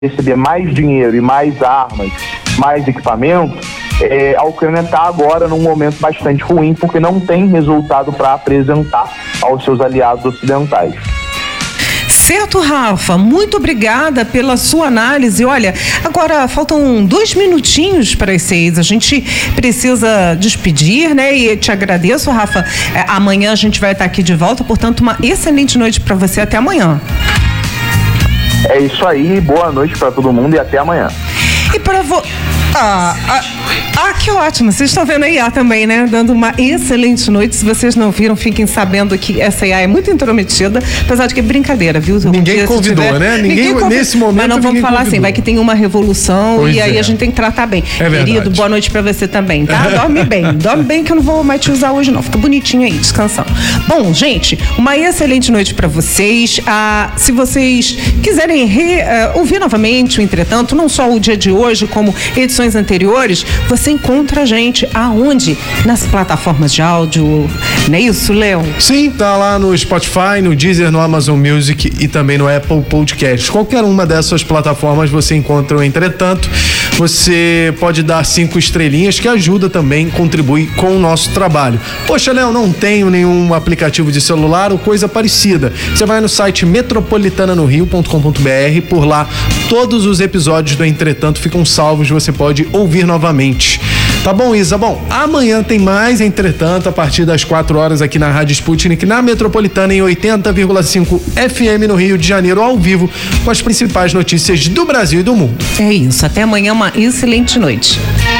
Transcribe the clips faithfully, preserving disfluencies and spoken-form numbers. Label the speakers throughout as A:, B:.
A: receber mais dinheiro e mais armas, mais equipamento, é, a Ucrânia está agora num momento bastante ruim, porque não tem resultado para apresentar aos seus aliados ocidentais.
B: Certo, Rafa, muito obrigada pela sua análise. Olha, agora faltam dois minutinhos para as seis, a gente precisa despedir, né? E te agradeço, Rafa. É, amanhã a gente vai estar aqui de volta, portanto, uma excelente noite para você. Até amanhã.
A: É isso aí, boa noite para todo mundo e até amanhã.
B: E para você... Ah, ah, ah, que ótimo. Vocês estão vendo a I A também, né? Dando uma excelente noite. Se vocês não viram, fiquem sabendo que essa I A é muito intrometida, apesar de que é brincadeira, viu?
C: Ninguém convidou, tiver... né? Ninguém, ninguém convid... nesse momento.
B: Mas não vamos falar convidou. Assim, vai que tem uma revolução pois e aí é. A gente tem que tratar bem.
C: É
B: Querido,
C: verdade.
B: Boa noite pra você também, tá? Dorme bem. Dorme bem que eu não vou mais te usar hoje, não. Fica bonitinho aí, descansando. Bom, gente, uma excelente noite pra vocês. Ah, se vocês quiserem re, uh, ouvir novamente o Entretanto, não só o dia de hoje, como edições anteriores, você encontra a gente aonde? Nas plataformas de áudio, não é isso, Léo?
C: Sim, tá lá no Spotify, no Deezer, no Amazon Music e também no Apple Podcast. Qualquer uma dessas plataformas você encontra o Entretanto. Você pode dar cinco estrelinhas, que ajuda também, contribui com o nosso trabalho. Poxa, Léo, não tenho nenhum aplicativo de celular ou coisa parecida. Você vai no site metropolitana no rio ponto com ponto b r, por lá todos os episódios do Entretanto ficam salvos, você pode ouvir novamente. Tá bom, Isa? Bom, amanhã tem mais Entretanto a partir das quatro horas aqui na Rádio Sputnik, na Metropolitana, em oitenta vírgula cinco F M no Rio de Janeiro, ao vivo, com as principais notícias do Brasil e do mundo.
B: É isso, até amanhã, uma excelente noite.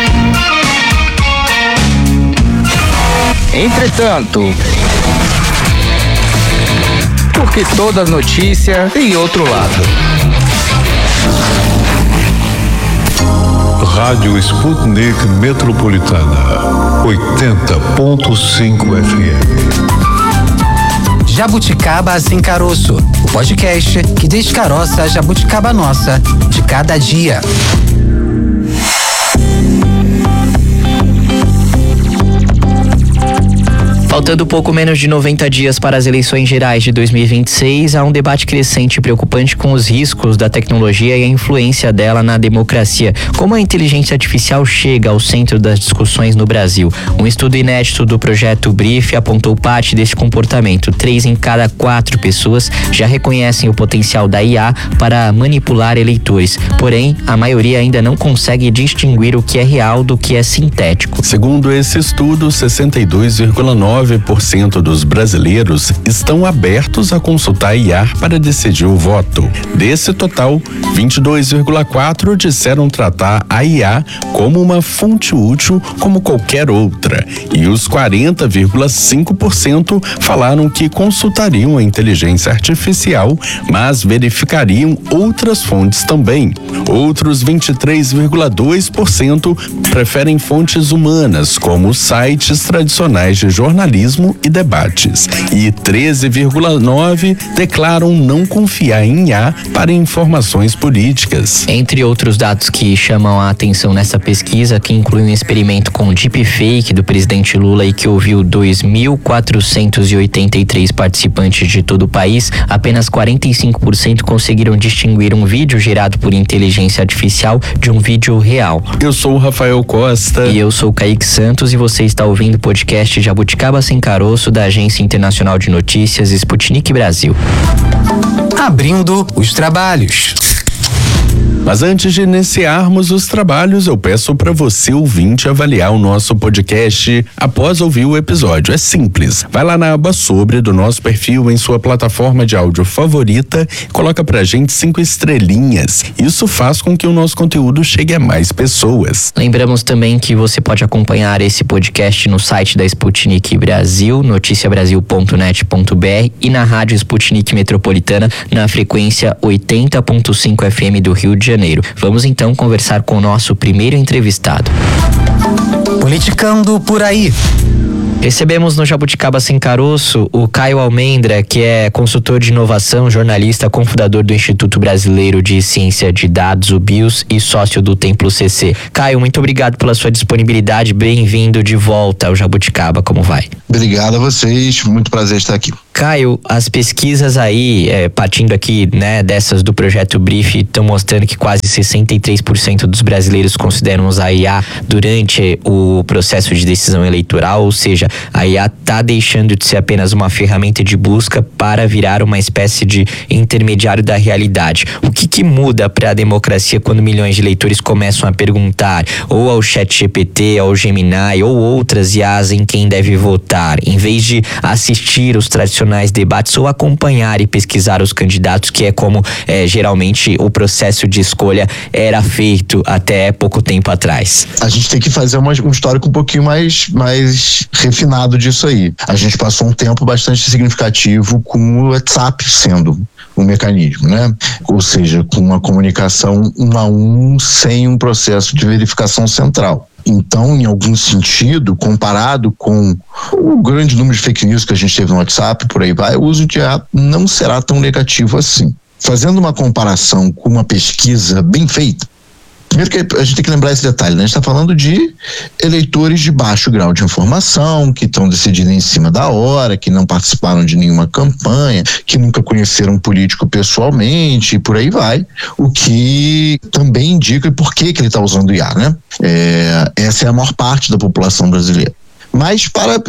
D: Entretanto, porque toda notícia tem outro lado.
E: Rádio Sputnik Metropolitana, oitenta ponto cinco F M.
F: Jabuticaba Sem Caroço, o podcast que descaroça a jabuticaba nossa de cada dia.
G: Faltando pouco menos de noventa dias para as eleições gerais de dois mil e vinte e seis, há um debate crescente e preocupante com os riscos da tecnologia e a influência dela na democracia. Como a inteligência artificial chega ao centro das discussões no Brasil? Um estudo inédito do projeto Brief apontou parte desse comportamento. Três em cada quatro pessoas já reconhecem o potencial da I A para manipular eleitores. Porém, a maioria ainda não consegue distinguir o que é real do que é sintético.
H: Segundo esse estudo, sessenta e dois vírgula nove por cento dos brasileiros estão abertos a consultar I A para decidir o voto. Desse total, vinte e dois vírgula quatro por cento disseram tratar a I A como uma fonte útil como qualquer outra, e os quarenta vírgula cinco por cento falaram que consultariam a inteligência artificial, mas verificariam outras fontes também. Outros vinte e três vírgula dois por cento preferem fontes humanas, como sites tradicionais de jornalismo e debates, e treze vírgula nove por cento declaram não confiar em I A para informações políticas.
G: Entre outros dados que chamam a atenção nessa pesquisa, que inclui um experimento com deepfake do presidente Lula e que ouviu dois mil quatrocentos e oitenta e três participantes de todo o país, apenas quarenta e cinco por cento conseguiram distinguir um vídeo gerado por inteligência artificial de um vídeo real.
H: Eu sou o Rafael Costa.
G: E eu sou o Kaique Santos, e você está ouvindo o podcast Jabuticaba Sem Caroço, da Agência Internacional de Notícias Sputnik Brasil.
F: Abrindo os trabalhos.
H: Mas antes de iniciarmos os trabalhos, eu peço para você, ouvinte, avaliar o nosso podcast após ouvir o episódio. É simples. Vai lá na aba Sobre do nosso perfil em sua plataforma de áudio favorita e coloca pra gente cinco estrelinhas. Isso faz com que o nosso conteúdo chegue a mais pessoas.
G: Lembramos também que você pode acompanhar esse podcast no site da Sputnik Brasil, noticia brasil ponto net ponto b r, e na rádio Sputnik Metropolitana na frequência oitenta ponto cinco F M do Rio de Janeiro. Vamos então conversar com o nosso primeiro entrevistado.
F: Politicando por aí.
G: Recebemos no Jabuticaba Sem Caroço o Caio Almendra, que é consultor de inovação, jornalista, cofundador do Instituto Brasileiro de Ciência de Dados, o BIOS, e sócio do Templo C C. Caio, muito obrigado pela sua disponibilidade, bem-vindo de volta ao Jabuticaba, como vai?
I: Obrigado a vocês, muito prazer estar aqui.
G: Caio, as pesquisas aí, é, partindo aqui, né, dessas do Projeto Brief, estão mostrando que quase sessenta e três por cento dos brasileiros consideram usar I A durante o processo de decisão eleitoral, ou seja, a I A está deixando de ser apenas uma ferramenta de busca para virar uma espécie de intermediário da realidade. O que que muda para a democracia quando milhões de leitores começam a perguntar ou ao ChatGPT, ao Gemini ou outras I As em quem deve votar, em vez de assistir os tradicionais debates ou acompanhar e pesquisar os candidatos, que é como é, geralmente o processo de escolha era feito até pouco tempo atrás?
I: A gente tem que fazer uma, um histórico um pouquinho mais, mais refinado disso aí. A gente passou um tempo bastante significativo com o WhatsApp sendo um mecanismo, né? Ou seja, com uma comunicação um a um sem um processo de verificação central. Então, em algum sentido, comparado com o grande número de fake news que a gente teve no WhatsApp, por aí vai, o uso de I A não será tão negativo assim. Fazendo uma comparação com uma pesquisa bem feita, primeiro que a gente tem que lembrar esse detalhe, né? A gente está falando de eleitores de baixo grau de informação, que estão decidindo em cima da hora, que não participaram de nenhuma campanha, que nunca conheceram um político pessoalmente, e por aí vai. O que também indica por que, que ele está usando I A, né? É, essa é a maior parte da população brasileira. Mas para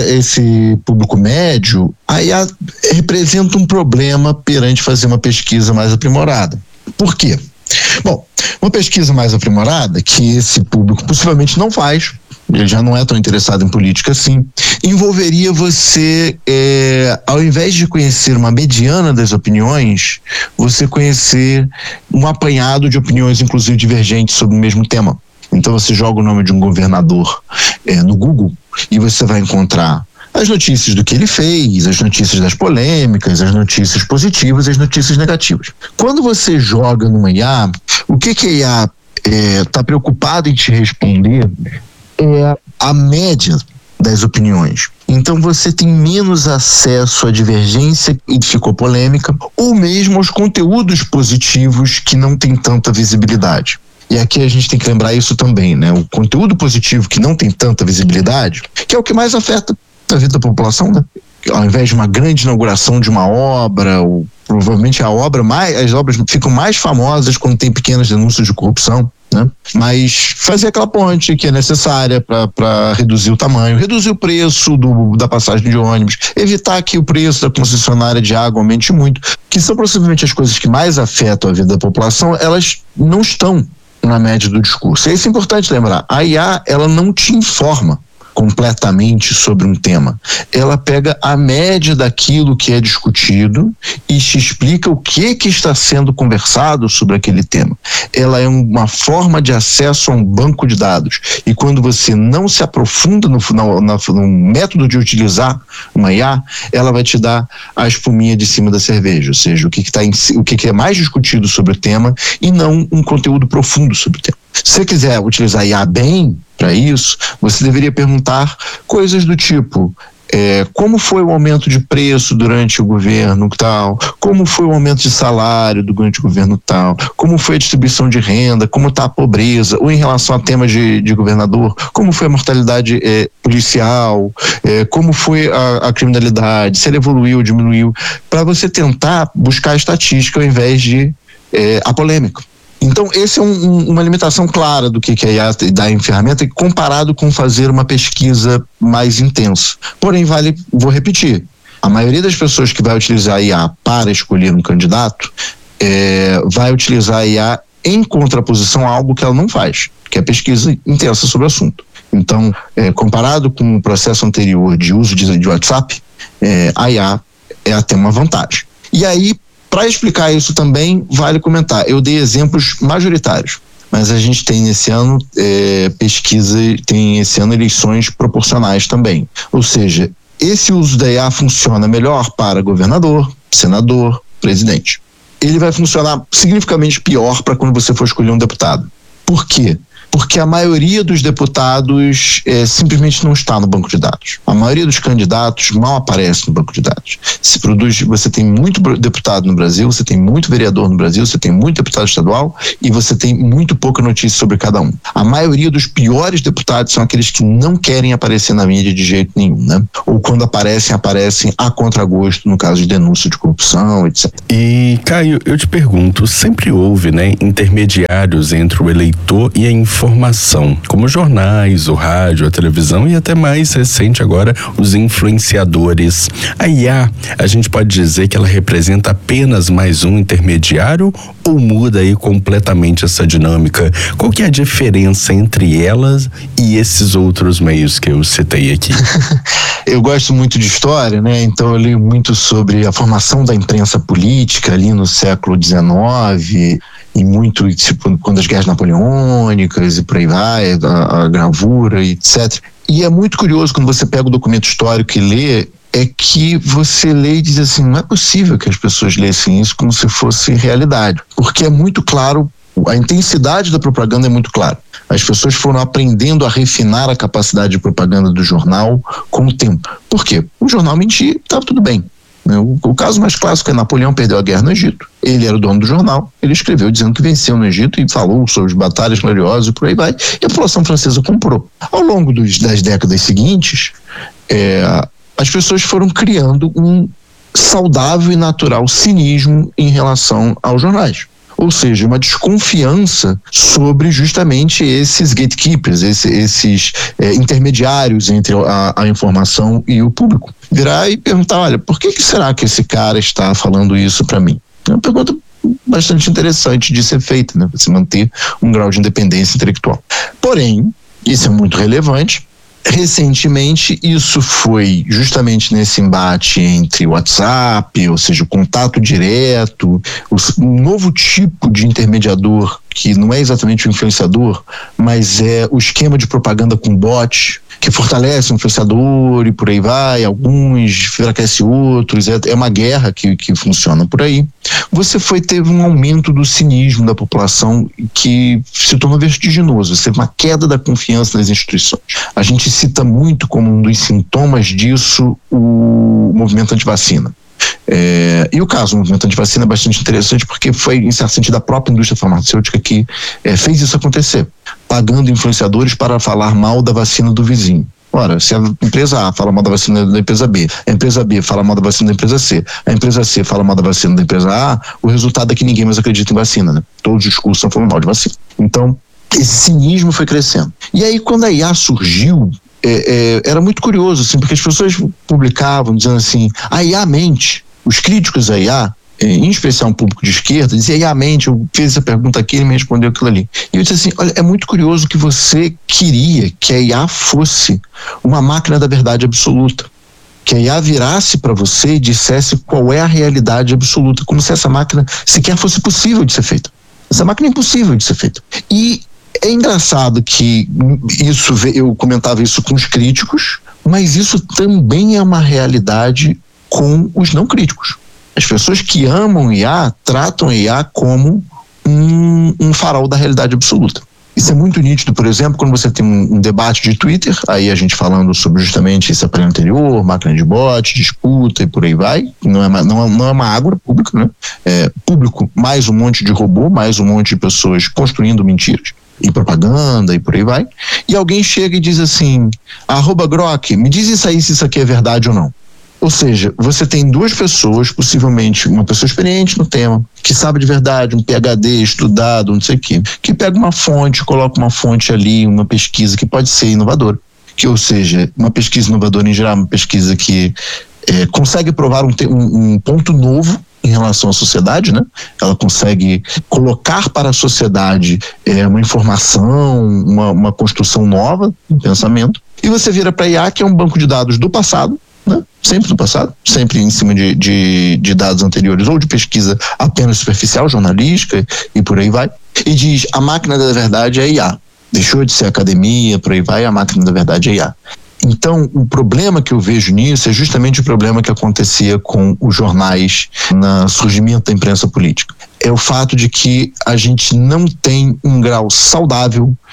I: esse público médio, a I A representa um problema perante fazer uma pesquisa mais aprimorada. Por quê? Bom, uma pesquisa mais aprimorada, que esse público possivelmente não faz, ele já não é tão interessado em política assim, envolveria você, é, ao invés de conhecer uma mediana das opiniões, você conhecer um apanhado de opiniões, inclusive divergentes, sobre o mesmo tema. Então você joga o nome de um governador é, no Google e você vai encontrar as notícias do que ele fez, as notícias das polêmicas, as notícias positivas e as notícias negativas. Quando você joga numa I A, o que, que a I A está é, preocupada em te responder é a média das opiniões. Então você tem menos acesso à divergência e ficou polêmica, ou mesmo aos conteúdos positivos que não tem tanta visibilidade. E aqui a gente tem que lembrar isso também, né? O conteúdo positivo que não tem tanta visibilidade, que é o que mais afeta a vida da população, né? Ao invés de uma grande inauguração de uma obra, ou provavelmente a obra mais, as obras ficam mais famosas quando tem pequenas denúncias de corrupção, né? Mas fazer aquela ponte que é necessária para reduzir o tamanho, reduzir o preço do, da passagem de ônibus, evitar que o preço da concessionária de água aumente muito, que são possivelmente as coisas que mais afetam a vida da população, elas não estão na média do discurso. E isso é importante lembrar. A I A, ela não te informa completamente sobre um tema. Ela pega a média daquilo que é discutido e te explica o que que está sendo conversado sobre aquele tema. Ela é uma forma de acesso a um banco de dados. E quando você não se aprofunda no, no, no método de utilizar uma I A, ela vai te dar a espuminha de cima da cerveja, ou seja, o que que tá em, o que que é mais discutido sobre o tema e não um conteúdo profundo sobre o tema. Se você quiser utilizar a I A bem para isso, você deveria perguntar coisas do tipo: é, como foi o aumento de preço durante o governo tal, como foi o aumento de salário durante o governo tal, como foi a distribuição de renda, como está a pobreza, ou em relação a temas de, de governador, como foi a mortalidade é, policial, é, como foi a, a criminalidade, se ela evoluiu ou diminuiu, para você tentar buscar a estatística ao invés de é, a polêmica. Então, essa é um, um, uma limitação clara do que, que a I A dá em ferramenta, comparado com fazer uma pesquisa mais intensa. Porém, vale, vou repetir, a maioria das pessoas que vai utilizar a I A para escolher um candidato é, vai utilizar a I A em contraposição a algo que ela não faz, que é pesquisa intensa sobre o assunto. Então, é, comparado com o processo anterior de uso de, de WhatsApp, é, a I A é até uma vantagem. E aí, para explicar isso também, vale comentar. Eu dei exemplos majoritários, mas a gente tem esse ano é, pesquisa, tem esse ano eleições proporcionais também. Ou seja, esse uso da I A funciona melhor para governador, senador, presidente. Ele vai funcionar significativamente pior para quando você for escolher um deputado. Por quê? porque a maioria dos deputados é, simplesmente não está no banco de dados. A maioria dos candidatos mal aparece no banco de dados. Se produz, você tem muito deputado no Brasil, você tem muito vereador no Brasil, você tem muito deputado estadual e você tem muito pouca notícia sobre cada um. A maioria dos piores deputados são aqueles que não querem aparecer na mídia de jeito nenhum, né? Ou quando aparecem, aparecem a contragosto, no caso de denúncia de corrupção, etcétera.
H: E, Caio, eu te pergunto, sempre houve, né, intermediários entre o eleitor e a informação, como jornais, o rádio, a televisão e até mais recente agora, os influenciadores. A I A, a gente pode dizer que ela representa apenas mais um intermediário ou muda aí completamente essa dinâmica? Qual que é a diferença entre elas e esses outros meios que eu citei aqui?
I: Eu gosto muito de história, né? Então eu leio muito sobre a formação da imprensa política ali no século dezenove e muito, tipo, quando as guerras napoleônicas e por aí vai, a, a gravura e etcétera. E é muito curioso quando você pega o documento histórico e lê, é que você lê e diz assim, não é possível que as pessoas lessem isso como se fosse realidade, porque é muito claro, a intensidade da propaganda é muito clara. As pessoas foram aprendendo a refinar a capacidade de propaganda do jornal com o tempo. Por quê? O jornal mentia, estava tudo bem. O, o caso mais clássico é Napoleão perdeu a guerra no Egito. Ele era o dono do jornal, ele escreveu dizendo que venceu no Egito e falou sobre batalhas gloriosas e por aí vai. E a população francesa comprou. Ao longo dos, das décadas seguintes, é, as pessoas foram criando um saudável e natural cinismo em relação aos jornais. Ou seja, uma desconfiança sobre justamente esses gatekeepers, esse, esses é, intermediários entre a, a informação e o público. Virar e perguntar, olha, por que, que será que esse cara está falando isso para mim? É uma pergunta bastante interessante de ser feita, né? Você manter um grau de independência intelectual. Porém, isso é muito relevante. Recentemente, isso foi justamente nesse embate entre o WhatsApp, ou seja, o contato direto, um novo tipo de intermediador, que não é exatamente o influenciador, mas é o esquema de propaganda com bot, que fortalece o influenciador e por aí vai, alguns enfraquece outros, é, é uma guerra que, que funciona por aí. Você foi teve um aumento do cinismo da população que se tornou vertiginoso, você teve uma queda da confiança nas instituições. A gente cita muito como um dos sintomas disso o movimento antivacina. É, e o caso do movimento antivacina é bastante interessante porque foi, em certo sentido, a própria indústria farmacêutica que é, fez isso acontecer, pagando influenciadores para falar mal da vacina do vizinho. Ora, se a empresa A fala mal da vacina da empresa B, a empresa B fala mal da vacina da empresa C, a empresa C fala mal da vacina da empresa A, o resultado é que ninguém mais acredita em vacina, né? Todos os discursos estão falando mal de vacina. Então, esse cinismo foi crescendo. E aí, quando a I A surgiu, é, é, era muito curioso, assim, porque as pessoas publicavam dizendo assim, a I A mente. Os críticos da I A, em especial um público de esquerda, diziam, I A mente, eu fiz essa pergunta aqui, ele me respondeu aquilo ali. E eu disse assim, olha, é muito curioso que você queria que a I A fosse uma máquina da verdade absoluta. Que a I A virasse para você e dissesse qual é a realidade absoluta, como se essa máquina sequer fosse possível de ser feita. Essa máquina é impossível de ser feita. E é engraçado que isso, eu comentava isso com os críticos, mas isso também é uma realidade com os não críticos. As pessoas que amam I A tratam a I A como um, um farol da realidade absoluta. Isso é muito nítido, por exemplo, quando você tem um, um debate de Twitter, aí a gente falando sobre justamente esse aparelho anterior, máquina de bot, disputa e por aí vai, não é uma, não é, não é uma ágora pública, né? É público, mais um monte de robô, mais um monte de pessoas construindo mentiras e propaganda e por aí vai, e alguém chega e diz assim, arroba Grok, me diz isso aí se isso aqui é verdade ou não. Ou seja, você tem duas pessoas, possivelmente uma pessoa experiente no tema, que sabe de verdade, um P H D estudado, não sei o quê, que pega uma fonte, coloca uma fonte ali, uma pesquisa que pode ser inovadora. Que, ou seja, uma pesquisa inovadora em geral, uma pesquisa que é, consegue provar um, um, um ponto novo em relação à sociedade, né? Ela consegue colocar para a sociedade é, uma informação, uma, uma construção nova de pensamento. E você vira para a I A, que é um banco de dados do passado, né? Sempre do passado, sempre em cima de, de, de dados anteriores ou de pesquisa apenas superficial, jornalística e por aí vai, e diz, a máquina da verdade é I A. Deixou de ser academia, por aí vai, a máquina da verdade é I A. Então, o problema que eu vejo nisso é justamente o problema que acontecia com os jornais no surgimento da imprensa política. É o fato de que a gente não tem um grau saudável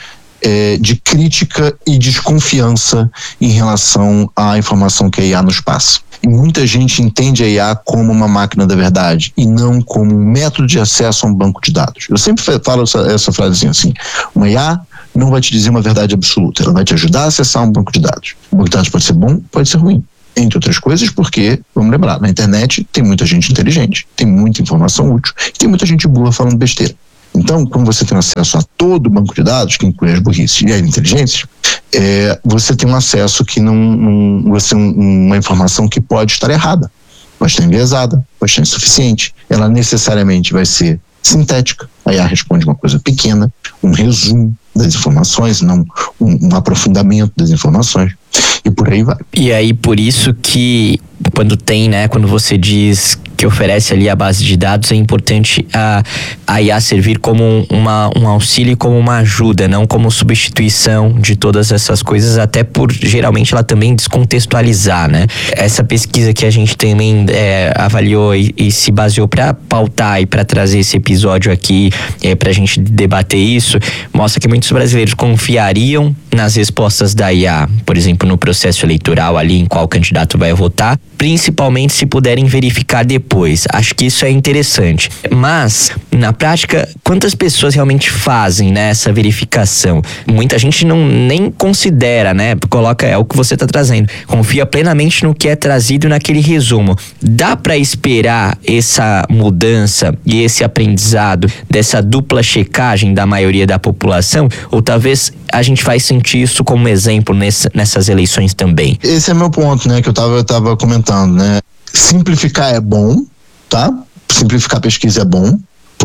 I: é, de crítica e desconfiança em relação à informação que a I A nos passa. E muita gente entende a I A como uma máquina da verdade e não como um método de acesso a um banco de dados. Eu sempre falo essa, essa frasezinha assim, uma I A não vai te dizer uma verdade absoluta, ela vai te ajudar a acessar um banco de dados. O banco de dados pode ser bom, pode ser ruim. Entre outras coisas, porque, vamos lembrar, na internet tem muita gente inteligente, tem muita informação útil e tem muita gente burra falando besteira. Então, como você tem acesso a todo o banco de dados, que inclui as burrices e as inteligências, é, você tem um acesso que não, não você um, uma informação que pode estar errada, pode estar enviesada, pode estar insuficiente. Ela necessariamente vai ser sintética. A I A responde uma coisa pequena, um resumo das informações, não um, um aprofundamento das informações. E por aí vai.
G: E aí, por isso que quando tem, né, quando você diz que oferece ali a base de dados, é importante a, a I A servir como uma, um auxílio e como uma ajuda, não como substituição de todas essas coisas, até por, geralmente, ela também descontextualizar, né? Essa pesquisa que a gente também é, avaliou e, e se baseou para pautar e para trazer esse episódio aqui, é, pra gente debater isso, mostra que muitos brasileiros confiariam nas respostas da I A, por exemplo, no processo eleitoral ali, em qual candidato vai votar, principalmente se puderem verificar depois. Acho que isso é interessante. Mas, na prática, quantas pessoas realmente fazem, né, essa verificação? Muita gente não nem considera, né? Coloca, é o que você está trazendo. Confia plenamente no que é trazido naquele resumo. Dá para esperar essa mudança e esse aprendizado dessa dupla checagem da maioria da população? Ou talvez a gente vai sentir isso como exemplo nessa, nessas eleições também?
I: Esse é meu ponto, né? Que eu tava, eu tava comentando, né? Simplificar é bom, tá? Simplificar a pesquisa é bom,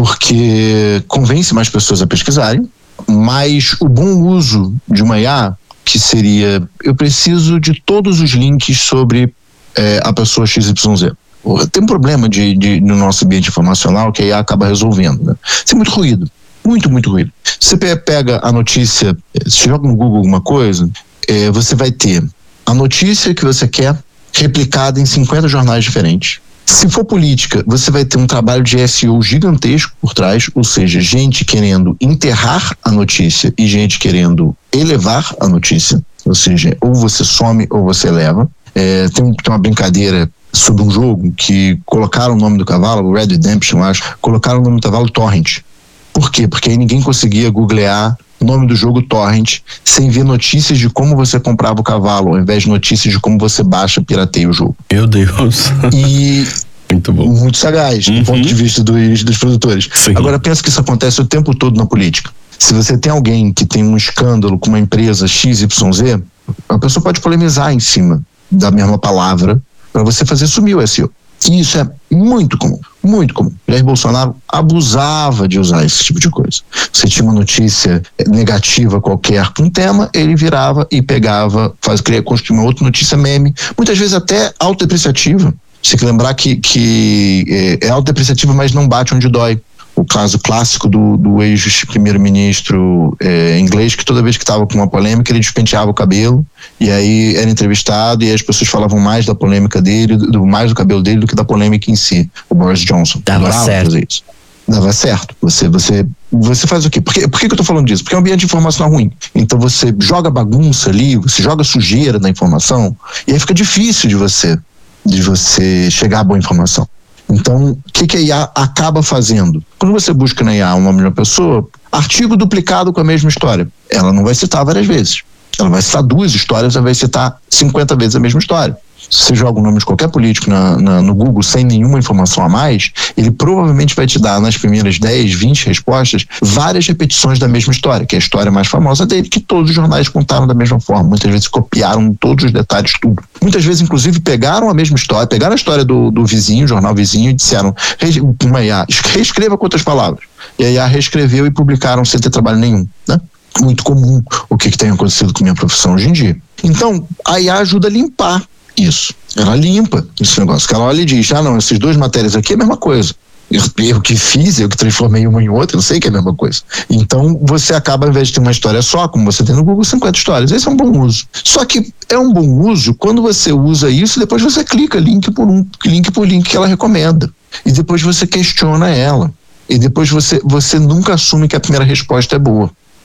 I: porque convence mais pessoas a pesquisarem, mas o bom uso de uma I A, que seria, eu preciso de todos os links sobre é, a pessoa X Y Z. Tem um problema de, de, no nosso ambiente informacional que a I A acaba resolvendo, né? Tem muito ruído, muito, muito ruído. Você pega a notícia, se joga no Google alguma coisa, é, você vai ter a notícia que você quer replicada em cinquenta jornais diferentes. Se for política, você vai ter um trabalho de S E O gigantesco por trás, ou seja, gente querendo enterrar a notícia e gente querendo elevar a notícia, ou seja, ou você some ou você eleva. É, tem, tem uma brincadeira sobre um jogo que colocaram o nome do cavalo, o Red Redemption, acho, colocaram o nome do cavalo Torrent. Por quê? Porque aí ninguém conseguia googlear o nome do jogo Torrent sem ver notícias de como você comprava o cavalo, ao invés de notícias de como você baixa, pirateia o jogo.
H: Meu Deus.
I: E
H: muito bom.
I: Muito sagaz, uhum. do ponto de vista dos, dos produtores.
H: Sim.
I: Agora pensa que isso acontece o tempo todo na política. Se você tem alguém que tem um escândalo com uma empresa X Y Z, a pessoa pode polemizar em cima da mesma palavra para você fazer sumir o S E O. E isso é muito comum, muito comum. Jair Bolsonaro abusava de usar esse tipo de coisa. Você tinha uma notícia negativa qualquer com um tema, ele virava e pegava, faz, queria construir uma outra notícia meme, muitas vezes até autodepreciativa. Você tem que lembrar que, que é, é autodepreciativa, mas não bate onde dói. O caso clássico do, do ex-primeiro-ministro é, inglês, que toda vez que estava com uma polêmica, ele despenteava o cabelo, e aí era entrevistado, e as pessoas falavam mais da polêmica dele, do, mais do cabelo dele do que da polêmica em si. O Boris Johnson.
G: Dava certo.
I: Fazer isso. Dava certo. Você, você, você faz o quê? Por, que, por que eu tô falando disso? Porque é um ambiente informacional ruim. Então você joga bagunça ali, você joga sujeira na informação, e aí fica difícil de você, de você chegar a boa informação. Então, o que, que a I A acaba fazendo? Quando você busca na I A uma mesma pessoa, artigo duplicado com a mesma história, ela não vai citar várias vezes. Ela vai citar duas histórias, ela vai citar cinquenta vezes a mesma história. Se você joga o nome de qualquer político na, na, no Google sem nenhuma informação a mais, ele provavelmente vai te dar nas primeiras dez, vinte respostas várias repetições da mesma história, que é a história mais famosa dele, que todos os jornais contaram da mesma forma. Muitas vezes copiaram todos os detalhes, tudo. Muitas vezes, inclusive, pegaram a mesma história, pegaram a história do, do vizinho, jornal vizinho, e disseram, uma I A, reescreva com outras palavras. E a I A reescreveu e publicaram sem ter trabalho nenhum, né? Muito comum o que, que tem acontecido com a minha profissão hoje em dia. Então, a I A ajuda a limpar isso. Ela limpa esse negócio. Que ela olha e diz, ah não, essas duas matérias aqui é a mesma coisa. Eu, eu que fiz, eu que transformei uma em outra, eu sei que é a mesma coisa. Então você acaba, ao invés de ter uma história só, como você tem no Google, cinquenta histórias. Esse é um bom uso. Só que é um bom uso quando você usa isso e depois você clica link por um, link por link que ela recomenda. E depois você questiona ela. E depois você, você nunca assume que a primeira resposta é boa.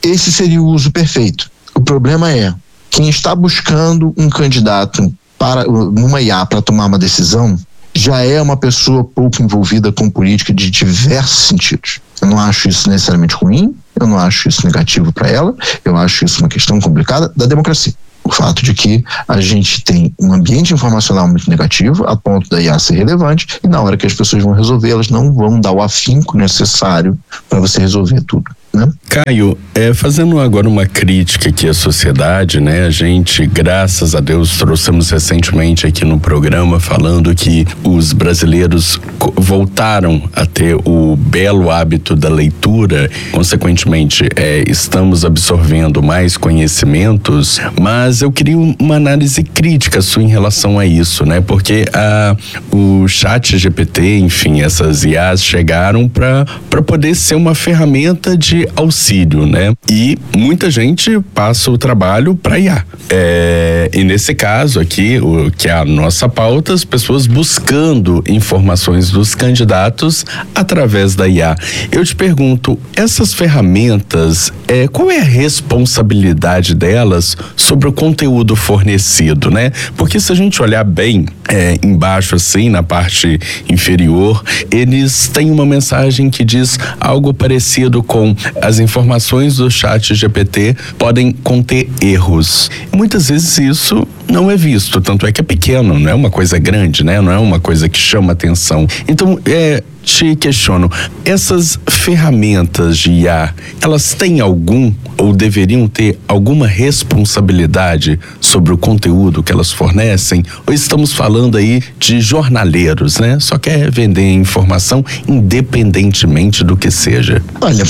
I: esse seria o uso perfeito. O problema é, quem está buscando um candidato para, numa I A para tomar uma decisão, já é uma pessoa pouco envolvida com política de diversos sentidos. Eu não acho isso necessariamente ruim, eu não acho isso negativo para ela, eu acho isso uma questão complicada da democracia. O fato de que a gente tem um ambiente informacional muito negativo, a ponto da I A ser relevante, e na hora que as pessoas vão resolver, elas não vão dar o afinco necessário para você resolver tudo, né?
H: Caio, é, fazendo agora uma crítica aqui à sociedade, né? A gente, graças a Deus, trouxemos recentemente aqui no programa falando que os brasileiros voltaram a ter o belo hábito da leitura, consequentemente, é, estamos absorvendo mais conhecimentos, mas eu queria uma análise crítica sua em relação a isso, né? Porque a, o chat G P T, enfim, essas I As chegaram para para poder ser uma ferramenta de auxílio, né? E muita gente passa o trabalho para I A. É, e nesse caso aqui, o que é a nossa pauta, as pessoas buscando informações dos candidatos através da I A. Eu te pergunto, essas ferramentas, é, qual é a responsabilidade delas sobre o conteúdo fornecido, né? Porque se a gente olhar bem é, embaixo assim, na parte inferior, eles têm uma mensagem que diz algo parecido com: as informações do chat G P T podem conter erros. Muitas vezes isso não é visto, tanto é que é pequeno, não é uma coisa grande, né? Não é uma coisa que chama atenção. Então, é, te questiono, essas ferramentas de I A, elas têm algum ou deveriam ter alguma responsabilidade sobre o conteúdo que elas fornecem? Ou estamos falando aí de jornaleiros, né? Só quer vender informação independentemente do que seja.
I: Olha,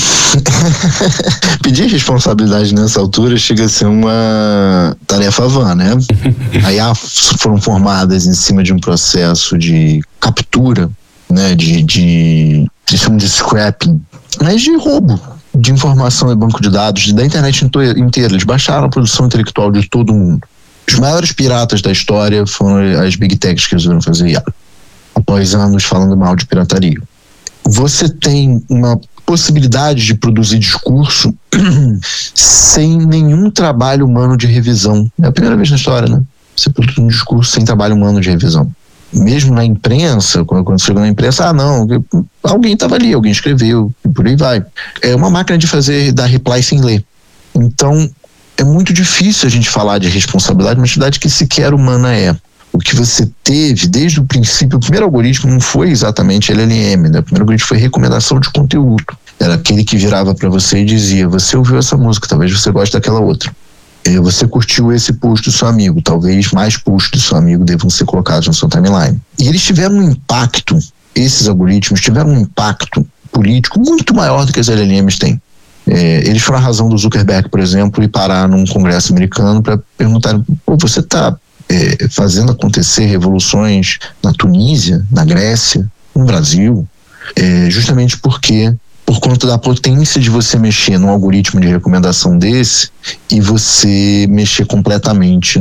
I: pedir responsabilidade nessa altura chega a ser uma tarefa vã, né? A I A foram formadas em cima de um processo de captura, né, de, de, de, de scrapping, mas de roubo de informação e banco de dados da internet inteira. Eles baixaram a produção intelectual de todo mundo. Os maiores piratas da história foram as big techs que resolveram fazer I A, após anos falando mal de pirataria. Você tem uma possibilidade de produzir discurso sem nenhum trabalho humano de revisão. É a primeira vez na história, né? Você produz um discurso sem trabalho humano de revisão. Mesmo na imprensa, quando chegou na imprensa, ah não, alguém estava ali, alguém escreveu, e por aí vai. É uma máquina de fazer, dar reply sem ler. Então, é muito difícil a gente falar de responsabilidade, uma atividade que sequer humana é. O que você teve desde o princípio, o primeiro algoritmo não foi exatamente L L M, né? O primeiro algoritmo foi recomendação de conteúdo. Era aquele que virava para você e dizia: você ouviu essa música, talvez você goste daquela outra. Você curtiu esse post do seu amigo, talvez mais posts do seu amigo devam ser colocados no seu timeline. E eles tiveram um impacto, esses algoritmos tiveram um impacto político muito maior do que as L L Ms têm. É, eles foram a razão do Zuckerberg, por exemplo, e parar num congresso americano para perguntar: pô, você está é, fazendo acontecer revoluções na Tunísia, na Grécia, no Brasil? É, justamente porque por conta da potência de você mexer num algoritmo de recomendação desse e você mexer completamente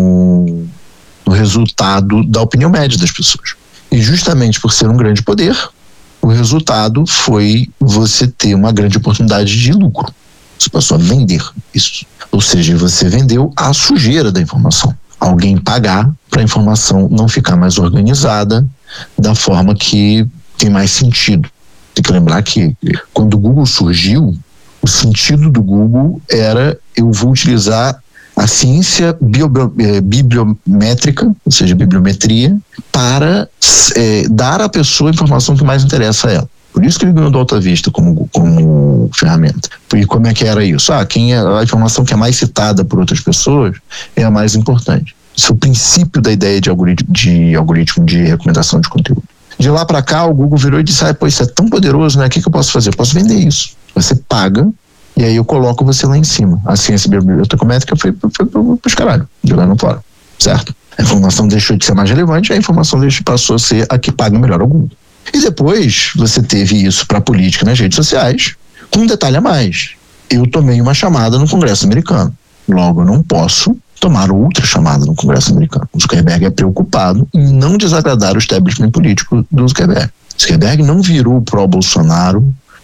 I: no, no resultado da opinião média das pessoas. E justamente por ser um grande poder, o resultado foi você ter uma grande oportunidade de lucro. Você passou a vender isso. Ou seja, você vendeu a sujeira da informação. Alguém pagar para a informação não ficar mais organizada da forma que tem mais sentido. Tem que lembrar que quando o Google surgiu, o sentido do Google era: eu vou utilizar a ciência bio, eh, bibliométrica, ou seja, bibliometria, para eh, dar à pessoa a informação que mais interessa a ela. Por isso que ele ganhou do Alta Vista como, como ferramenta. E como é que era isso? Ah, quem é, a informação que é mais citada por outras pessoas é a mais importante. Isso é o princípio da ideia de algoritmo de, algoritmo de recomendação de conteúdo. De lá para cá, o Google virou e disse: ah, pô, isso é tão poderoso, né? O que, que eu posso fazer? Eu posso vender isso. Você paga e aí eu coloco você lá em cima. A ciência bibliotecométrica foi, foi, foi pros caralho, jogando fora, certo? A informação deixou de ser mais relevante, a informação passou a ser a que paga melhor ao Google. E depois você teve isso para política nas redes sociais, com um detalhe a mais: eu tomei uma chamada no Congresso americano, logo eu não posso tomar outra chamada no Congresso americano. O Zuckerberg é preocupado em não desagradar o establishment político do Zuckerberg. Zuckerberg não virou pró-Bolsonaro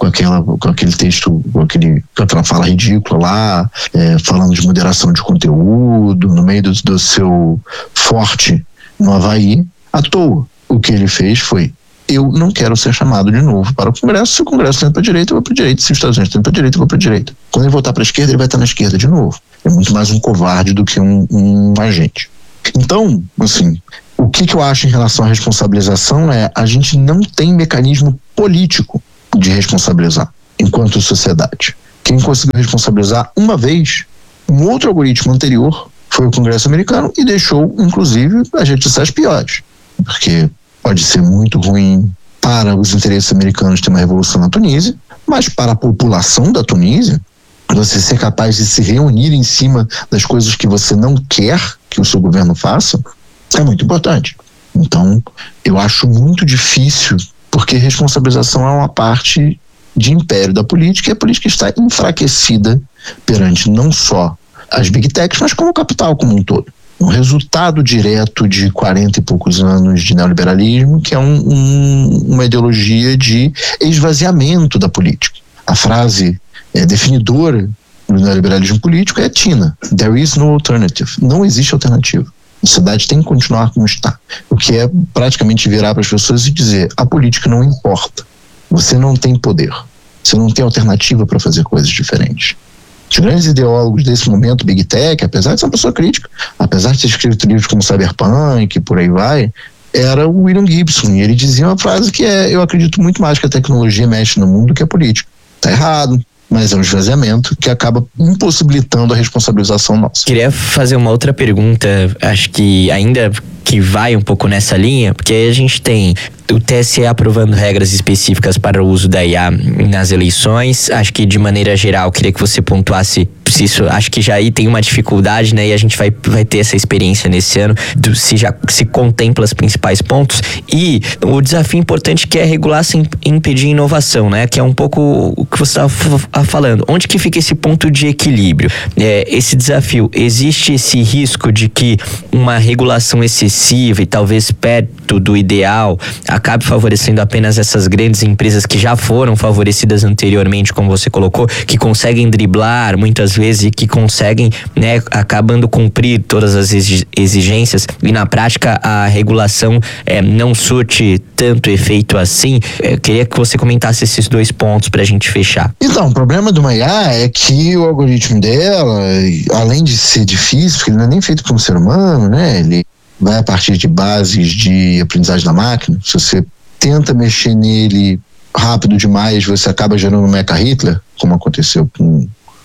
I: com, aquela, com aquele texto, com, aquele, com aquela fala ridícula lá, é, falando de moderação de conteúdo, no meio do, do seu forte no Havaí, à toa. O que ele fez foi: eu não quero ser chamado de novo para o Congresso. Se o Congresso está indo para a direita, eu vou para a direita. Se os Estados Unidos estão indo para a direita, eu vou para a direita. Quando ele voltar para a esquerda, ele vai estar na esquerda de novo. É muito mais um covarde do que um, um agente. Então, assim, o que, que eu acho em relação à responsabilização é: a gente não tem mecanismo político de responsabilizar enquanto sociedade. Quem conseguiu responsabilizar uma vez um outro algoritmo anterior foi o Congresso americano, e deixou, inclusive, as redes sociais piores. Porque pode ser muito ruim para os interesses americanos ter uma revolução na Tunísia, mas para a população da Tunísia, você ser capaz de se reunir em cima das coisas que você não quer que o seu governo faça, é muito importante. Então, eu acho muito difícil, porque responsabilização é uma parte de império da política, e a política está enfraquecida perante não só as big techs, mas como o capital como um todo. Um resultado direto de quarenta e poucos anos de neoliberalismo, que é um, um, uma ideologia de esvaziamento da política. A frase é, definidora do neoliberalismo político é Tina: there is no alternative. Não existe alternativa. A sociedade tem que continuar como está. O que é praticamente virar para as pessoas e dizer: a política não importa. Você não tem poder. Você não tem alternativa para fazer coisas diferentes. Os grandes ideólogos desse momento, Big Tech, apesar de ser uma pessoa crítica, apesar de ter escrito livros como Cyberpunk e por aí vai, era o William Gibson. E ele dizia uma frase que é: eu acredito muito mais que a tecnologia mexe no mundo do que a política. Tá errado, mas é um esvaziamento que acaba impossibilitando a responsabilização nossa.
G: Queria fazer uma outra pergunta, acho que ainda que vai um pouco nessa linha, porque aí a gente tem o T S E aprovando regras específicas para o uso da I A nas eleições. Acho que de maneira geral, queria que você pontuasse se isso, acho que já aí tem uma dificuldade, né? E a gente vai, vai ter essa experiência nesse ano, do, se já se contempla os principais pontos. E o desafio importante que é regular sem impedir inovação, né? Que é um pouco o que você estava falando. Onde que fica esse ponto de equilíbrio? É, esse desafio, existe esse risco de que uma regulação excessiva e talvez perto do ideal acabe favorecendo apenas essas grandes empresas que já foram favorecidas anteriormente, como você colocou, que conseguem driblar muitas vezes e que conseguem, né, acabando cumprir todas as exigências, e na prática a regulação é, não surte tanto efeito assim. Eu queria que você comentasse esses dois pontos pra gente fechar.
I: Então, o problema do I A é que o algoritmo dela, além de ser difícil, porque ele não é nem feito por um ser humano, né, ele vai a partir de bases de aprendizagem da máquina. Se você tenta mexer nele rápido demais, você acaba gerando um mecha Hitler, como aconteceu com,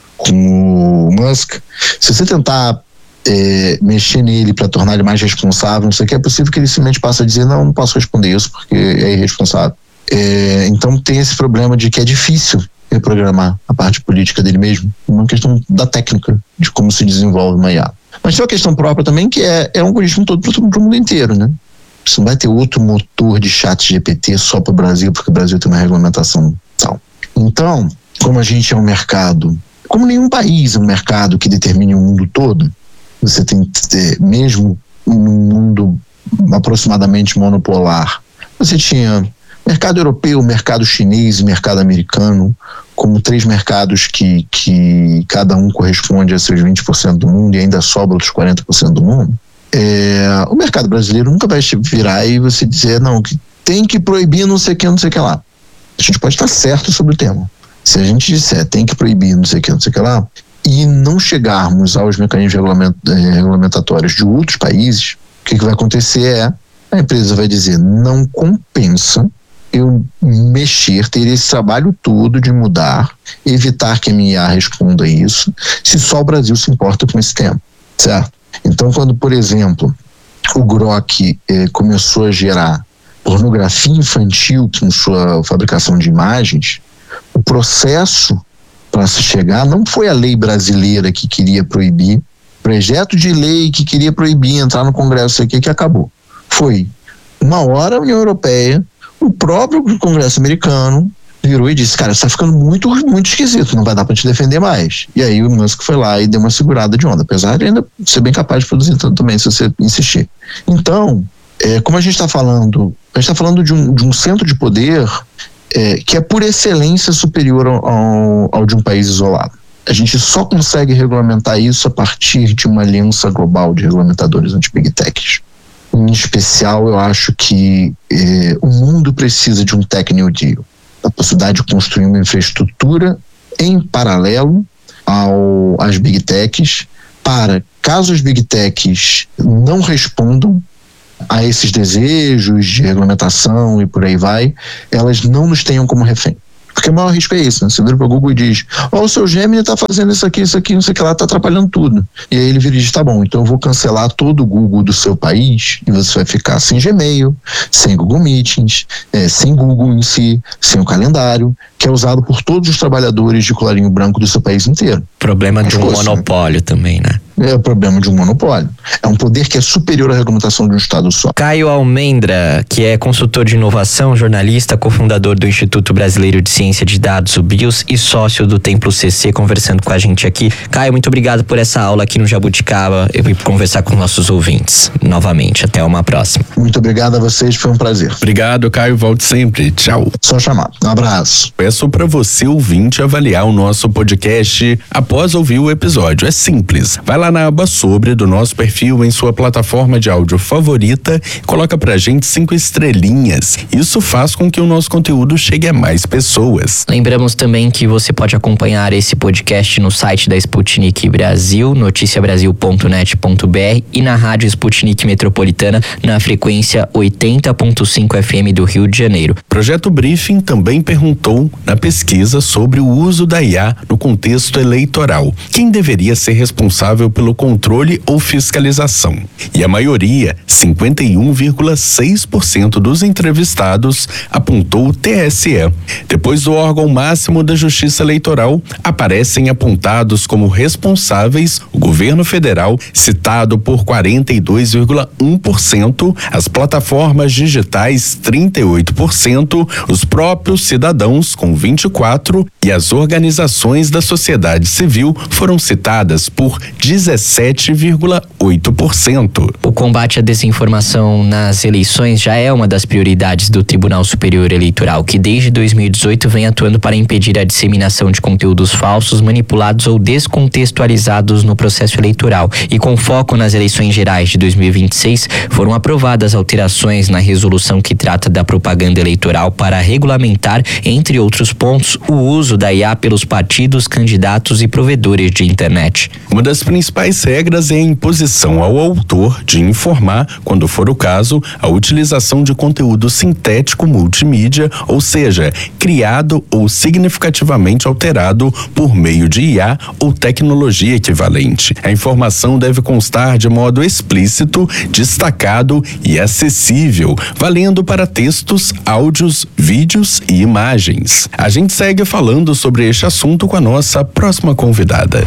I: com o Musk. Se você tentar é, mexer nele para tornar ele mais responsável, não sei o que, é possível que ele simplesmente passe a dizer: não, não posso responder isso porque é irresponsável. É, então tem esse problema de que é difícil reprogramar a parte política dele mesmo, uma questão da técnica, de como se desenvolve uma I A. Mas tem uma questão própria também, que é, é um algoritmo todo para o mundo inteiro, né? Você não vai ter outro motor de chat G P T só para o Brasil, porque o Brasil tem uma regulamentação tal. Então, como a gente é um mercado, como nenhum país é um mercado que determine o mundo todo, você tem que ter, mesmo num mundo aproximadamente monopolar, você tinha mercado europeu, mercado chinês e mercado americano, como três mercados que, que cada um corresponde a seus vinte por cento do mundo e ainda sobra outros quarenta por cento do mundo. É, o mercado brasileiro nunca vai virar e você dizer: não, que tem que proibir não sei o que, não sei o que lá. A gente pode estar certo sobre o tema. Se a gente disser tem que proibir não sei o que, não sei o que lá, e não chegarmos aos mecanismos regulament, regulamentatórios de outros países, o que, que vai acontecer é, a empresa vai dizer: não compensa eu mexer, ter esse trabalho todo de mudar, evitar que a minha I A responda a isso, se só o Brasil se importa com esse tema, certo? Então, quando, por exemplo, o Grok eh, começou a gerar pornografia infantil com sua fabricação de imagens, o processo para se chegar não foi a lei brasileira que queria proibir, projeto de lei que queria proibir, entrar no Congresso aqui, que acabou. Foi uma hora a União Europeia, o próprio Congresso americano virou e disse: cara, isso tá ficando muito, muito esquisito, não vai dar para te defender mais. E aí o Musk foi lá e deu uma segurada de onda, apesar de ainda ser bem capaz de produzir tanto também, se você insistir. Então, é, como a gente está falando, a gente está falando de um, de um centro de poder é, que é por excelência superior ao, ao de um país isolado. A gente só consegue regulamentar isso a partir de uma aliança global de regulamentadores anti-big techs. Em especial, eu acho que eh, o mundo precisa de um Tech New Deal, a possibilidade de construir uma infraestrutura em paralelo ao, às big techs, para, caso as big techs não respondam a esses desejos de regulamentação e por aí vai, elas não nos tenham como refém. Porque o maior risco é esse, né? Você vira para o Google e diz, ó, oh, o seu Gemini está fazendo isso aqui, isso aqui, não sei o que lá, está atrapalhando tudo. E aí ele vira e diz, tá bom, então eu vou cancelar todo o Google do seu país e você vai ficar sem Gmail, sem Google Meetings, é, sem Google em si, sem o calendário, que é usado por todos os trabalhadores de colarinho branco do seu país inteiro.
G: Problema de um monopólio também, né?
I: É o problema de um monopólio. É um poder que é superior à regulamentação de um Estado só.
G: Caio Almendra, que é consultor de inovação, jornalista, cofundador do Instituto Brasileiro de Ciência de Dados, o BIOS, e sócio do Templo C C, conversando com a gente aqui. Caio, muito obrigado por essa aula aqui no Jabuticaba e por conversar com nossos ouvintes. Novamente, até uma próxima.
I: Muito obrigado a vocês, foi um prazer.
H: Obrigado, Caio, volte sempre. Tchau.
I: Só chamar. Um abraço.
H: Peço para você, ouvinte, avaliar o nosso podcast após ouvir o episódio. É simples. Vai lá na aba sobre do nosso perfil em sua plataforma de áudio favorita e coloca pra gente cinco estrelinhas. Isso faz com que o nosso conteúdo chegue a mais pessoas.
G: Lembramos também que você pode acompanhar esse podcast no site da Sputnik Brasil, noticia brasil ponto net ponto b r, e na rádio Sputnik Metropolitana na frequência oitenta ponto cinco F M do Rio de Janeiro.
H: Projeto Briefing também perguntou na pesquisa sobre o uso da I A no contexto eleitoral. Quem deveria ser responsável pelo controle ou fiscalização? E a maioria, cinquenta e um vírgula seis por cento dos entrevistados, apontou o T S E. Depois do órgão máximo da Justiça Eleitoral, aparecem apontados como responsáveis o governo federal, citado por quarenta e dois vírgula um por cento, as plataformas digitais, trinta e oito por cento, os próprios cidadãos, com vinte e quatro por cento, e as organizações da sociedade civil foram citadas por dezessete vírgula oito por cento.
G: O combate à desinformação nas eleições já é uma das prioridades do Tribunal Superior Eleitoral, que desde dois mil e dezoito vem atuando para impedir a disseminação de conteúdos falsos, manipulados ou descontextualizados no processo eleitoral. E com foco nas eleições gerais de dois mil e vinte e seis, foram aprovadas alterações na resolução que trata da propaganda eleitoral para regulamentar, entre outros pontos, o uso da I A pelos partidos, candidatos e provedores de internet.
H: Uma das principais regras é a imposição ao autor de informar, quando for o caso, a utilização de conteúdo sintético multimídia, ou seja, criado ou significativamente alterado por meio de I A ou tecnologia equivalente. A informação deve constar de modo explícito, destacado e acessível, valendo para textos, áudios, vídeos e imagens. A gente segue falando sobre este assunto com a nossa próxima convidada.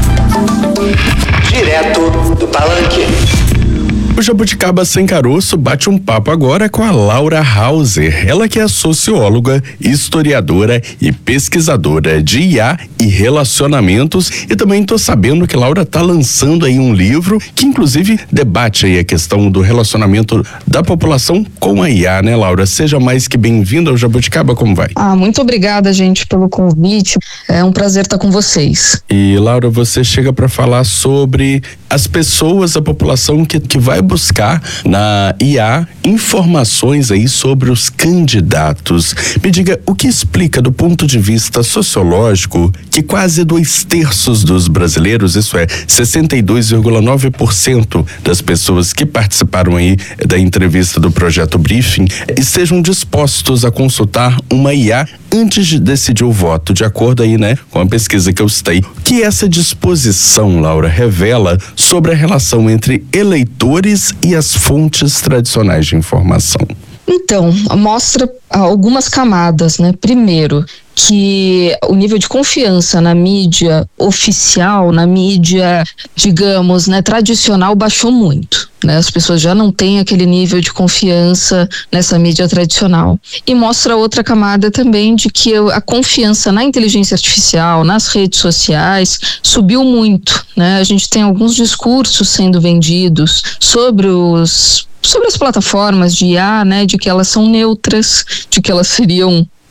J: Direto do Palanque.
H: O Jabuticaba Sem Caroço bate um papo agora com a Laura Hauser, ela que é socióloga, historiadora e pesquisadora de I A e relacionamentos, e também tô sabendo que Laura tá lançando aí um livro que inclusive debate aí a questão do relacionamento da população com a I A, né, Laura? Seja mais que bem-vinda ao Jabuticaba, como vai?
K: Ah, muito obrigada, gente, pelo convite, é um prazer estar com vocês.
H: E Laura, você chega para falar sobre as pessoas, a população que, que vai buscar na I A informações aí sobre os candidatos. Me diga, o que explica do ponto de vista sociológico que quase dois terços dos brasileiros, isso é, sessenta e dois vírgula nove por cento das pessoas que participaram aí da entrevista do Projeto Briefing, estejam dispostos a consultar uma I A antes de decidir o voto, de acordo aí, né, com a pesquisa que eu citei. O que essa disposição, Laura, revela sobre a relação entre eleitores e as fontes tradicionais de informação?
K: Então, mostra algumas camadas, né? Primeiro, que o nível de confiança na mídia oficial, na mídia, digamos, né, tradicional, baixou muito, né? As pessoas já não têm aquele nível de confiança nessa mídia tradicional. E mostra outra camada também de que a confiança na inteligência artificial, nas redes sociais, subiu muito, né? A gente tem alguns discursos sendo vendidos sobre os sobre as plataformas de I A, né, de que elas são neutras, de que elas seriam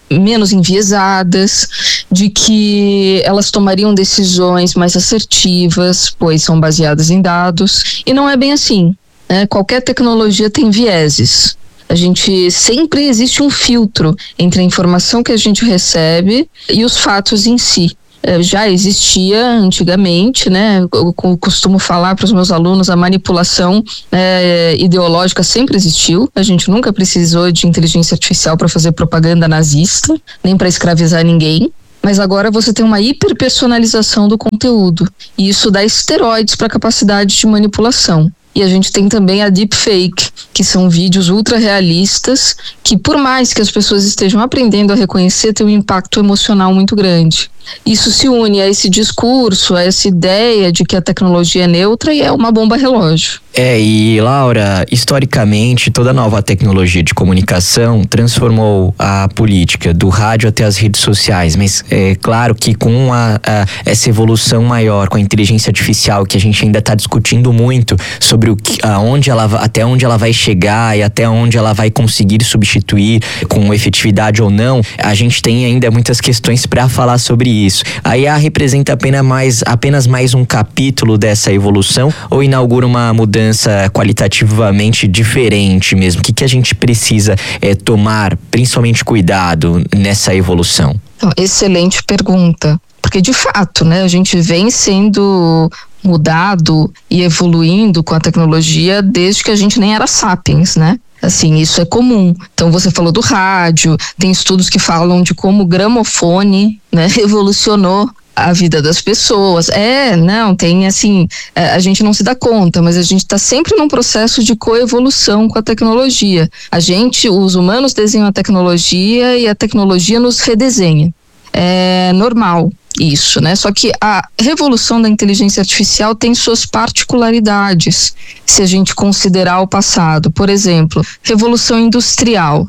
K: menos enviesadas, de que elas tomariam decisões mais assertivas, pois são baseadas em dados, e não é bem assim, né? Qualquer tecnologia tem vieses. A gente sempre existe um filtro entre a informação que a gente recebe e os fatos em si. Já existia antigamente, né? Eu costumo falar para os meus alunos, a manipulação é, ideológica sempre existiu. A gente nunca precisou de inteligência artificial para fazer propaganda nazista, nem para escravizar ninguém. Mas agora você tem uma hiperpersonalização do conteúdo. E isso dá esteroides para a capacidade de manipulação. E a gente tem também a deepfake, que são vídeos ultra realistas, que por mais que as pessoas estejam aprendendo a reconhecer, tem um impacto emocional muito grande. Isso se une a esse discurso, a essa ideia de que a tecnologia é neutra e é uma bomba relógio.
G: É, e Laura, historicamente, toda nova tecnologia de comunicação transformou a política do rádio até as redes sociais, mas é claro que com a, a, essa evolução maior, com a inteligência artificial, que a gente ainda está discutindo muito sobre o que, aonde ela, até onde ela vai chegar e até onde ela vai conseguir substituir com efetividade ou não, a gente tem ainda muitas questões para falar sobre isso. A I A representa apenas mais, apenas mais um capítulo dessa evolução ou inaugura uma mudança qualitativamente diferente mesmo? O que, que a gente precisa é, tomar, principalmente cuidado nessa evolução?
K: Excelente pergunta, porque de fato, né, a gente vem sendo mudado e evoluindo com a tecnologia desde que a gente nem era sapiens, né? Assim, isso é comum. Então você falou do rádio, tem estudos que falam de como o gramofone, né, revolucionou a vida das pessoas. É, não, tem assim, a gente não se dá conta, mas a gente está sempre num processo de coevolução com a tecnologia. A gente, os humanos desenham a tecnologia e a tecnologia nos redesenha. É normal isso, né? Só que a revolução da inteligência artificial tem suas particularidades, se a gente considerar o passado. Por exemplo, revolução industrial,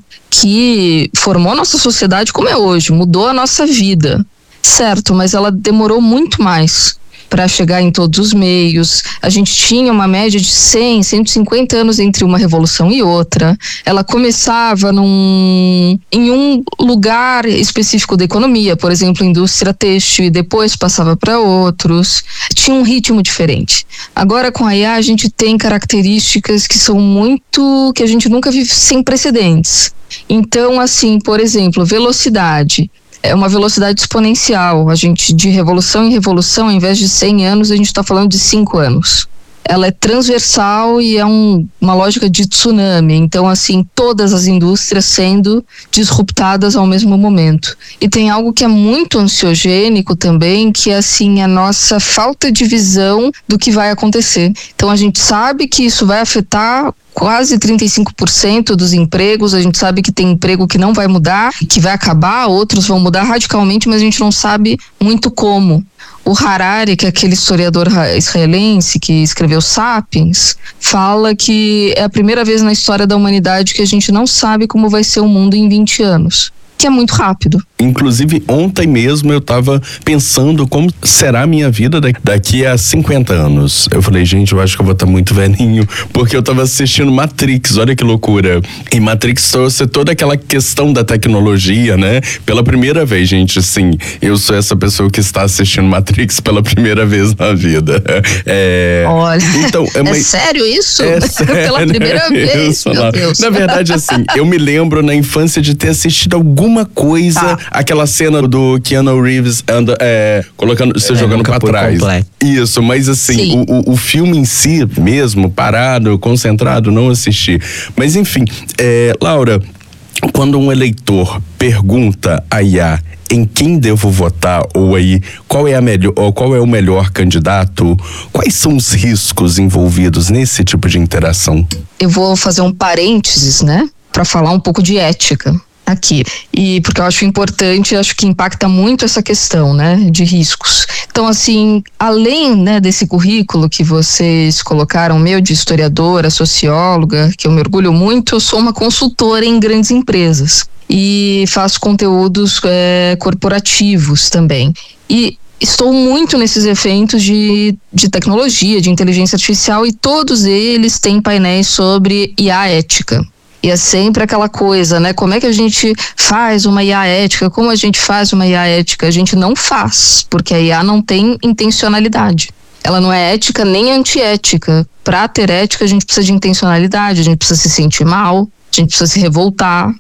K: que formou nossa sociedade como é hoje, mudou a nossa vida. Certo, mas ela demorou muito mais para chegar em todos os meios. A gente tinha uma média de cem, cento e cinquenta anos entre uma revolução e outra. Ela começava num, em um lugar específico da economia, por exemplo, indústria têxtil, e depois passava para outros. Tinha um ritmo diferente. Agora com a I A a gente tem características que são muito, que a gente nunca vive, sem precedentes. Então, assim, por exemplo, velocidade. É uma velocidade exponencial. A gente, de revolução em revolução, ao invés de cem anos, a gente está falando de cinco anos. Ela é transversal e é um, uma lógica de tsunami. Então, assim, todas as indústrias sendo disruptadas ao mesmo momento. E tem algo que é muito ansiogênico também, que é, assim, a nossa falta de visão do que vai acontecer. Então, a gente sabe que isso vai afetar quase trinta e cinco por cento dos empregos. A gente sabe que tem emprego que não vai mudar, que vai acabar, outros vão mudar radicalmente, mas a gente não sabe muito como. O Harari, que é aquele historiador israelense que escreveu Sapiens, fala que é a primeira vez na história da humanidade que a gente não sabe como vai ser o mundo em vinte anos. Que é muito rápido.
H: Inclusive, ontem mesmo eu tava pensando como será a minha vida daqui a cinquenta anos. Eu falei, gente, eu acho que eu vou estar muito velhinho, porque eu tava assistindo Matrix, olha que loucura. E Matrix trouxe toda aquela questão da tecnologia, né? Pela primeira vez, gente, assim, eu sou essa pessoa que está assistindo Matrix pela primeira vez na vida. É...
K: Olha,
H: então, é, uma...
K: é sério isso?
H: É sério,
K: pela primeira vez, meu Deus.
H: Na verdade, assim, eu me lembro na infância de ter assistido algum Uma coisa, ah. aquela cena do Keanu Reeves anda, é, colocando, se é, jogando pra trás. Completo. Isso, mas assim, o, o, o filme em si mesmo, parado, concentrado, não assisti. Mas enfim, é, Laura, quando um eleitor pergunta a I A em quem devo votar, ou aí qual é a melhor, ou qual é o melhor candidato, quais são os riscos envolvidos nesse tipo de interação?
K: Eu vou fazer um parênteses, né, para falar um pouco de ética aqui, e porque eu acho importante, acho que impacta muito essa questão, né, de riscos. Então, assim, além, né, desse currículo que vocês colocaram, meu, de historiadora, socióloga, que eu me orgulho muito, eu sou uma consultora em grandes empresas e faço conteúdos é, corporativos também. E estou muito nesses eventos de, de tecnologia, de inteligência artificial, e todos eles têm painéis sobre I A ética. E é sempre aquela coisa, né? Como é que a gente faz uma I A ética? Como a gente faz uma I A ética? A gente não faz, porque a I A não tem intencionalidade. Ela não é ética nem antiética. Para ter ética, a gente precisa de intencionalidade, a gente precisa se sentir mal, a gente precisa se revoltar.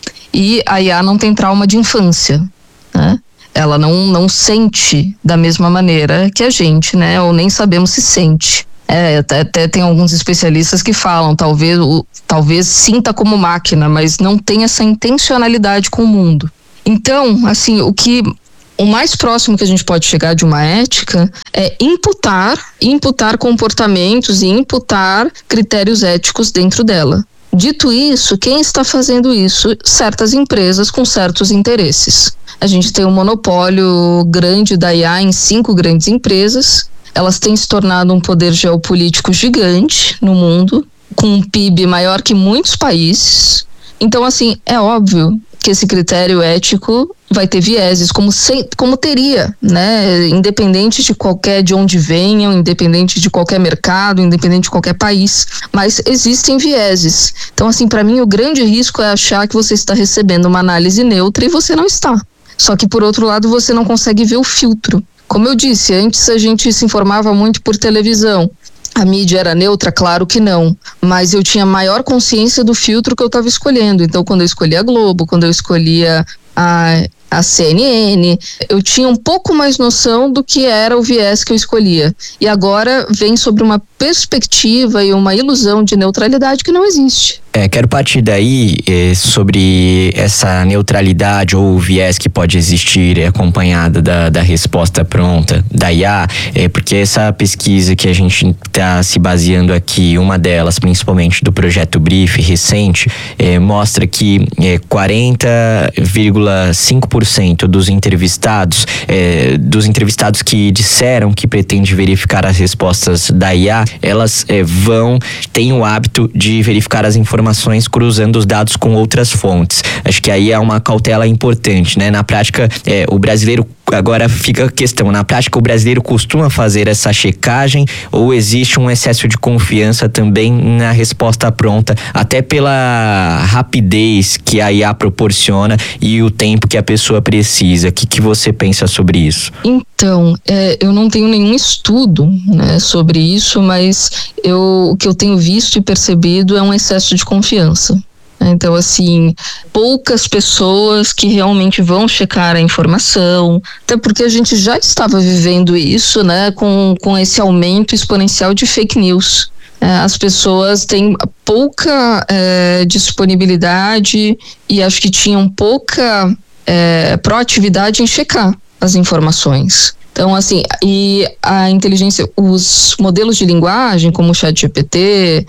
K: E a I A não tem trauma de infância, né? Ela não, não sente da mesma maneira que a gente, né? Ou nem sabemos se sente. É, até, até tem alguns especialistas que falam, talvez, o, talvez sinta como máquina, mas não tem essa intencionalidade com o mundo. Então, assim, o que o mais próximo que a gente pode chegar de uma ética é imputar, imputar comportamentos e imputar critérios éticos dentro dela. Dito isso, quem está fazendo isso? Certas empresas com certos interesses. A gente tem um monopólio grande da I A em cinco grandes empresas. Elas têm se tornado um poder geopolítico gigante no mundo, com um P I B maior que muitos países. Então, assim, é óbvio que esse critério ético vai ter vieses, como, se, como teria, né? Independente de qualquer, de onde venham, independente de qualquer mercado, independente de qualquer país. Mas existem vieses. Então, assim, para mim, o grande risco é achar que você está recebendo uma análise neutra e você não está. Só que, por outro lado, você não consegue ver o filtro. Como eu disse, antes a gente se informava muito por televisão. A mídia era neutra? Claro que não. Mas eu tinha maior consciência do filtro que eu estava escolhendo. Então, quando eu escolhia a Globo, quando eu escolhia a, a C N N, eu tinha um pouco mais noção do que era o viés que eu escolhia. E agora vem sobre uma perspectiva e uma ilusão de neutralidade que não existe.
G: É, quero partir daí é, sobre essa neutralidade ou viés que pode existir é, acompanhada da, da resposta pronta da I A, é, porque essa pesquisa que a gente está se baseando aqui, uma delas, principalmente do projeto Brief recente, é, mostra que é, quarenta vírgula cinco por cento dos entrevistados, é, dos entrevistados que disseram que pretende verificar as respostas da I A, elas é, vão, têm o hábito de verificar as informações informações cruzando os dados com outras fontes. Acho que aí é uma cautela importante, né? Na prática, é, o brasileiro, agora fica a questão, na prática o brasileiro costuma fazer essa checagem ou existe um excesso de confiança também na resposta pronta, até pela rapidez que a I A proporciona e o tempo que a pessoa precisa? O que, que você pensa sobre isso?
K: Então, é, eu não tenho nenhum estudo, né, sobre isso, mas eu, o que eu tenho visto e percebido é um excesso de confiança. Então, assim, poucas pessoas que realmente vão checar a informação, até porque a gente já estava vivendo isso, né, com, com esse aumento exponencial de fake news. É, as pessoas têm pouca é, disponibilidade e acho que tinham pouca é, proatividade em checar as informações. Então, assim, e a inteligência, os modelos de linguagem, como o ChatGPT,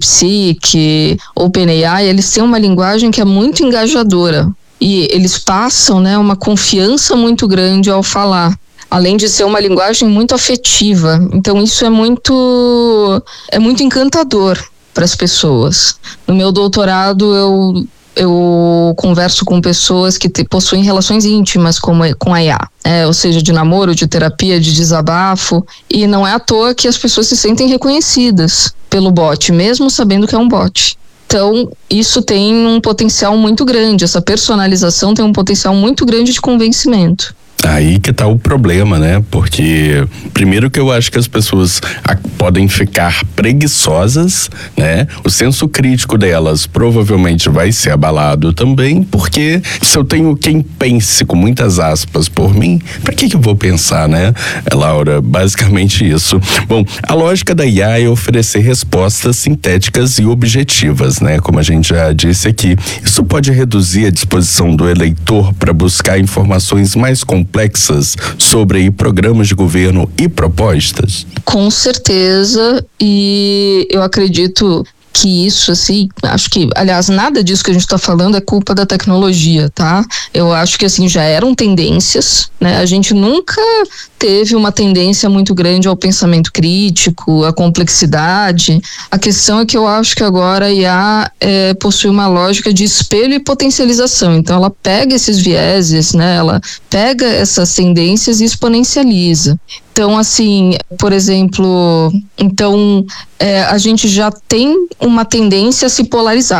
K: DeepSeek, OpenAI, eles têm uma linguagem que é muito engajadora e eles passam, né, uma confiança muito grande ao falar, além de ser uma linguagem muito afetiva. Então, isso é muito, é muito encantador para as pessoas. No meu doutorado, eu eu converso com pessoas que te, possuem relações íntimas com, com a I A, é, ou seja, de namoro, de terapia, de desabafo, e não é à toa que as pessoas se sentem reconhecidas pelo bot, mesmo sabendo que é um bot. Então, isso tem um potencial muito grande, essa personalização tem um potencial muito grande de convencimento.
H: Aí que tá o problema, né? Porque primeiro que eu acho que as pessoas a, podem ficar preguiçosas, né? O senso crítico delas provavelmente vai ser abalado também, porque se eu tenho quem pense com muitas aspas por mim, pra que que eu vou pensar, né? É, Laura, basicamente isso. Bom, a lógica da I A é oferecer respostas sintéticas e objetivas, né? Como a gente já disse aqui. Isso pode reduzir a disposição do eleitor para buscar informações mais complexas complexas sobre aí, programas de governo e propostas?
K: Com certeza, e eu acredito que isso, assim, acho que, aliás, nada disso que a gente está falando é culpa da tecnologia, tá? Eu acho que, assim, já eram tendências, né? A gente nunca teve uma tendência muito grande ao pensamento crítico, à complexidade. A questão é que eu acho que agora a I A é, possui uma lógica de espelho e potencialização. Então, ela pega esses vieses, né? Ela pega essas tendências e exponencializa. Então, assim, por exemplo, então é, a gente já tem uma tendência a se polarizar.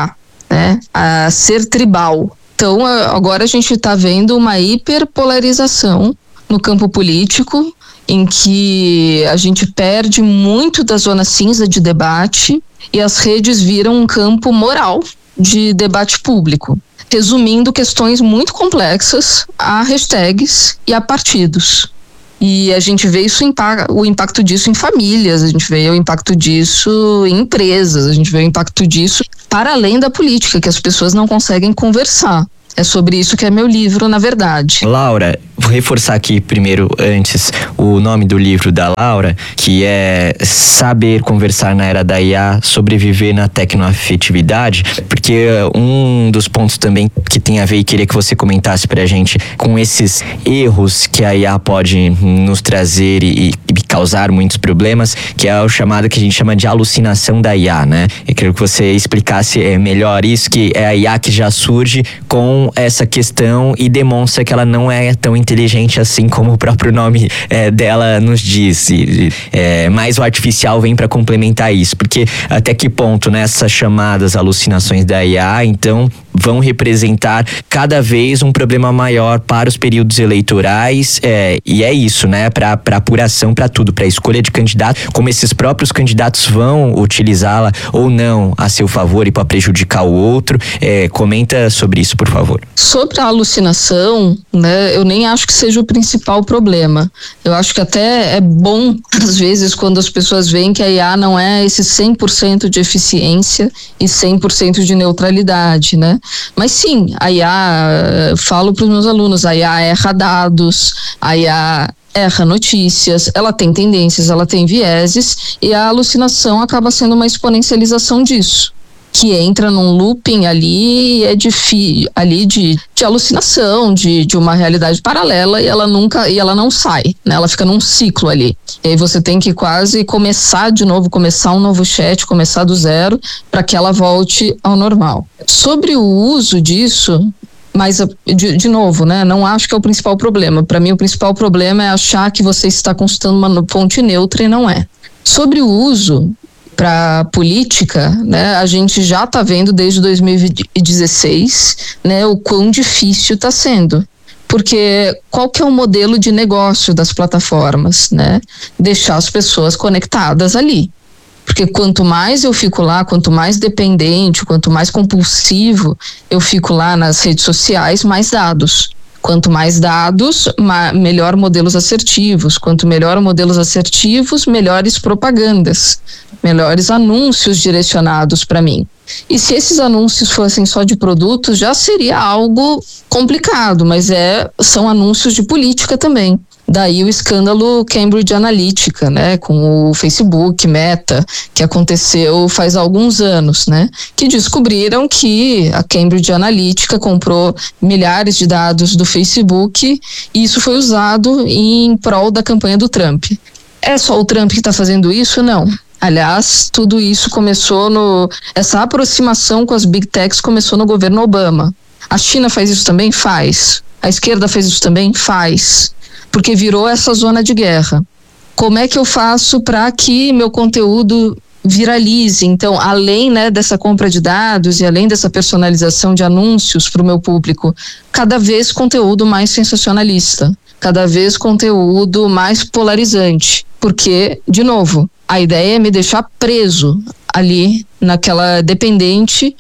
K: né? A ser tribal. Então, agora a gente está vendo uma hiperpolarização no campo político, em que a gente perde muito da zona cinza de debate e as redes viram um campo moral de debate público, resumindo questões muito complexas a hashtags e a partidos. E a gente vê isso, o impacto disso em famílias, a gente vê o impacto disso em empresas, a gente vê o impacto disso para além da política, que as pessoas não conseguem conversar. É sobre isso que é meu livro, na verdade.
G: Laura, vou reforçar aqui primeiro, antes, o nome do livro da Laura, que é Saber Conversar na Era da I A, Sobreviver na Tecnoafetividade, porque um dos pontos também que tem a ver e queria que você comentasse pra gente com esses erros que a I A pode nos trazer e, e causar muitos problemas, que é o chamado que a gente chama de alucinação da I A, né? Eu queria que você explicasse melhor isso, que é a I A que já surge com essa questão e demonstra que ela não é tão inteligente assim como o próprio nome é, dela nos diz. E, é, mas o artificial vem para complementar isso, porque até que ponto nessas chamadas alucinações da I A, então, vão representar cada vez um problema maior para os períodos eleitorais, é, e é isso, né? Para para apuração, para tudo, para escolha de candidato, como esses próprios candidatos vão utilizá-la ou não a seu favor e para prejudicar o outro. É, comenta sobre isso, por favor.
K: Sobre a alucinação, né, eu nem acho que seja o principal problema. Eu acho que até é bom, às vezes, quando as pessoas veem que a I A não é esse cem por cento de eficiência e cem por cento de neutralidade, né? Mas sim, a I A, eu falo para os meus alunos, a I A erra dados, a I A erra notícias, ela tem tendências, ela tem vieses, e a alucinação acaba sendo uma exponencialização disso, que entra num looping ali, é de, fi, ali de, de alucinação, de, de uma realidade paralela, e ela nunca, e ela não sai, né? Ela fica num ciclo ali. E aí você tem que quase começar de novo, começar um novo chat, começar do zero, para que ela volte ao normal. Sobre o uso disso, mas, de, de novo, né, não acho que é o principal problema. Para mim, o principal problema é achar que você está consultando uma fonte neutra e não é. Sobre o uso para política, né, a gente já está vendo desde dois mil e dezesseis, né, o quão difícil está sendo. Porque qual que é o modelo de negócio das plataformas, né? Deixar as pessoas conectadas ali. Porque quanto mais eu fico lá, quanto mais dependente, quanto mais compulsivo eu fico lá nas redes sociais, mais dados. Quanto mais dados, ma- melhor modelos assertivos. Quanto melhor modelos assertivos, melhores propagandas, melhores anúncios direcionados para mim. E se esses anúncios fossem só de produtos, já seria algo complicado, mas é, são anúncios de política também. Daí o escândalo Cambridge Analytica, né, com o Facebook, Meta, que aconteceu faz alguns anos, né, que descobriram que a Cambridge Analytica comprou milhares de dados do Facebook e isso foi usado em prol da campanha do Trump. É só o Trump que está fazendo isso? Não. Aliás, tudo isso começou no... Essa aproximação com as Big Techs começou no governo Obama. A China faz isso também? Faz. A esquerda fez isso também? Faz. Porque virou essa zona de guerra. Como é que eu faço para que meu conteúdo viralize? Então, além, né, dessa compra de dados e além dessa personalização de anúncios para o meu público, cada vez conteúdo mais sensacionalista, cada vez conteúdo mais polarizante. Porque, de novo, a ideia é me deixar preso ali naquela dependente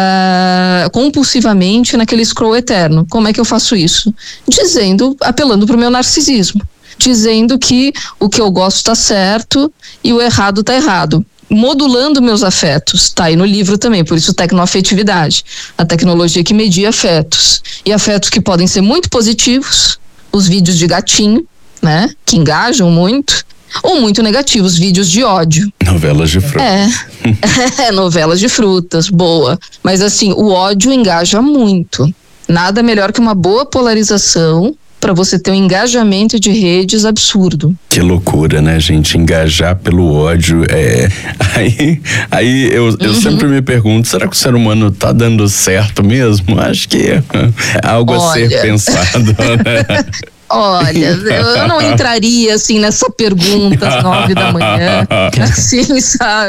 K: da compulsivamente naquele scroll eterno. Como é que eu faço isso? Dizendo, apelando para o meu narcisismo, dizendo que o que eu gosto está certo e o errado está errado, modulando meus afetos. Tá aí no livro também, por isso tecnoafetividade, a tecnologia que media afetos, e afetos que podem ser muito positivos, os vídeos de gatinho, né, que engajam muito, ou muito negativos, vídeos de ódio.
H: Novelas de frutas.
K: É, é, novelas de frutas, boa. Mas assim, o ódio engaja muito. Nada melhor que uma boa polarização para você ter um engajamento de redes absurdo.
H: Que loucura, né, gente? Engajar pelo ódio. É... Aí, aí eu, eu uhum. sempre me pergunto, será que o ser humano tá dando certo mesmo? Acho que é algo Olha. a ser pensado, né?
K: Olha, eu não entraria assim nessa pergunta às nove da manhã, assim, sabe?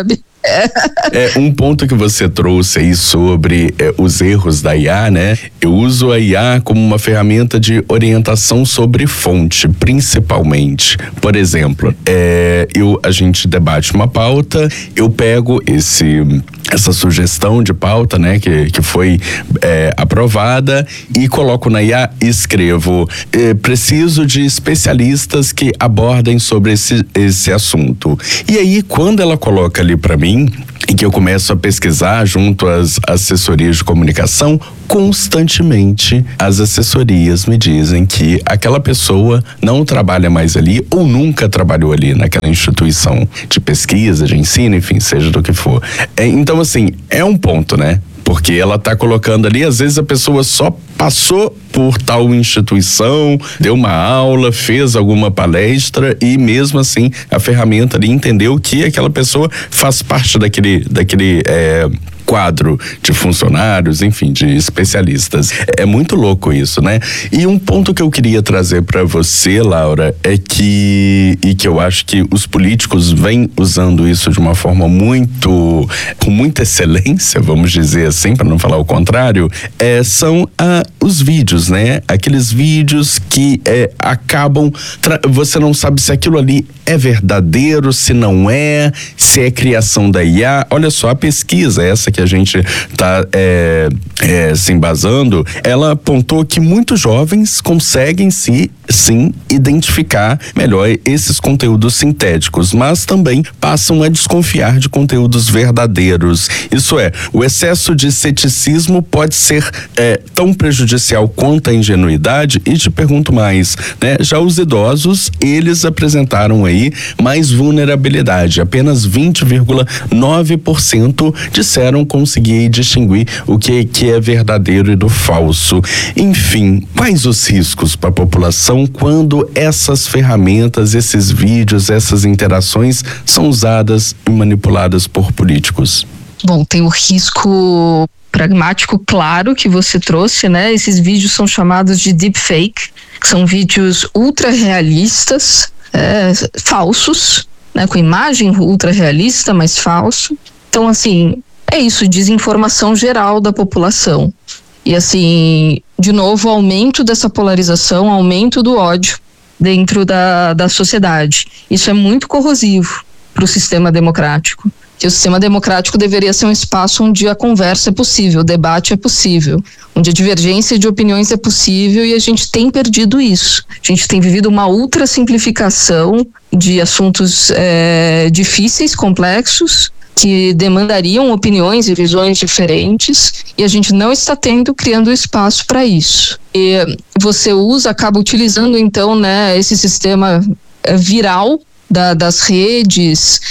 H: É, um ponto que você trouxe aí sobre é, os erros da I A, né? Eu uso a I A como uma ferramenta de orientação sobre fonte, principalmente. Por exemplo, é, eu, a gente debate uma pauta, eu pego esse... essa sugestão de pauta, né, que, que foi é, aprovada e coloco na I A e escrevo é, preciso de especialistas que abordem sobre esse, esse assunto. E aí, quando ela coloca ali para mim, em que eu começo a pesquisar junto às assessorias de comunicação, constantemente as assessorias me dizem que aquela pessoa não trabalha mais ali ou nunca trabalhou ali naquela instituição de pesquisa, de ensino, enfim, seja do que for. É, então, assim, é um ponto, né? Porque ela tá colocando ali, às vezes a pessoa só passou por tal instituição, deu uma aula, fez alguma palestra e mesmo assim a ferramenta ali entendeu que aquela pessoa faz parte daquele, daquele é, quadro de funcionários, enfim, de especialistas. É muito louco isso, né? E um ponto que eu queria trazer para você, Laura, é que, e que eu acho que os políticos vêm usando isso de uma forma muito, com muita excelência, vamos dizer assim, para não falar o contrário, é, são ah, os vídeos, né? Aqueles vídeos que é, acabam, tra- você não sabe se aquilo ali é verdadeiro, se não é, se é criação da I A. Olha só, a pesquisa, essa que a gente está é, é, se embasando, ela apontou que muitos jovens conseguem se, sim, identificar melhor esses conteúdos sintéticos, mas também passam a desconfiar de conteúdos verdadeiros. Isso é, o excesso de ceticismo pode ser é, tão prejudicial quanto a ingenuidade. E te pergunto mais, né? Já os idosos, eles apresentaram aí mais vulnerabilidade. Apenas vinte vírgula nove por cento disseram conseguir distinguir o que, que é verdadeiro e do falso. Enfim, quais os riscos para a população quando essas ferramentas, esses vídeos, essas interações são usadas e manipuladas por políticos?
K: Bom, tem o risco pragmático claro que você trouxe, né? Esses vídeos são chamados de deepfake, que são vídeos ultra realistas, é, falsos, né? Com imagem ultra realista, mas falso. Então, assim, é isso, desinformação geral da população. E assim, de novo, aumento dessa polarização, aumento do ódio dentro da, da sociedade. Isso é muito corrosivo para o sistema democrático. Que o sistema democrático deveria ser um espaço onde a conversa é possível, o debate é possível, onde a divergência de opiniões é possível, e a gente tem perdido isso. A gente tem vivido uma ultra simplificação de assuntos é, difíceis, complexos, que demandariam opiniões e visões diferentes, e a gente não está tendo, criando espaço para isso. E você usa, acaba utilizando então, né, esse sistema viral Da, das redes,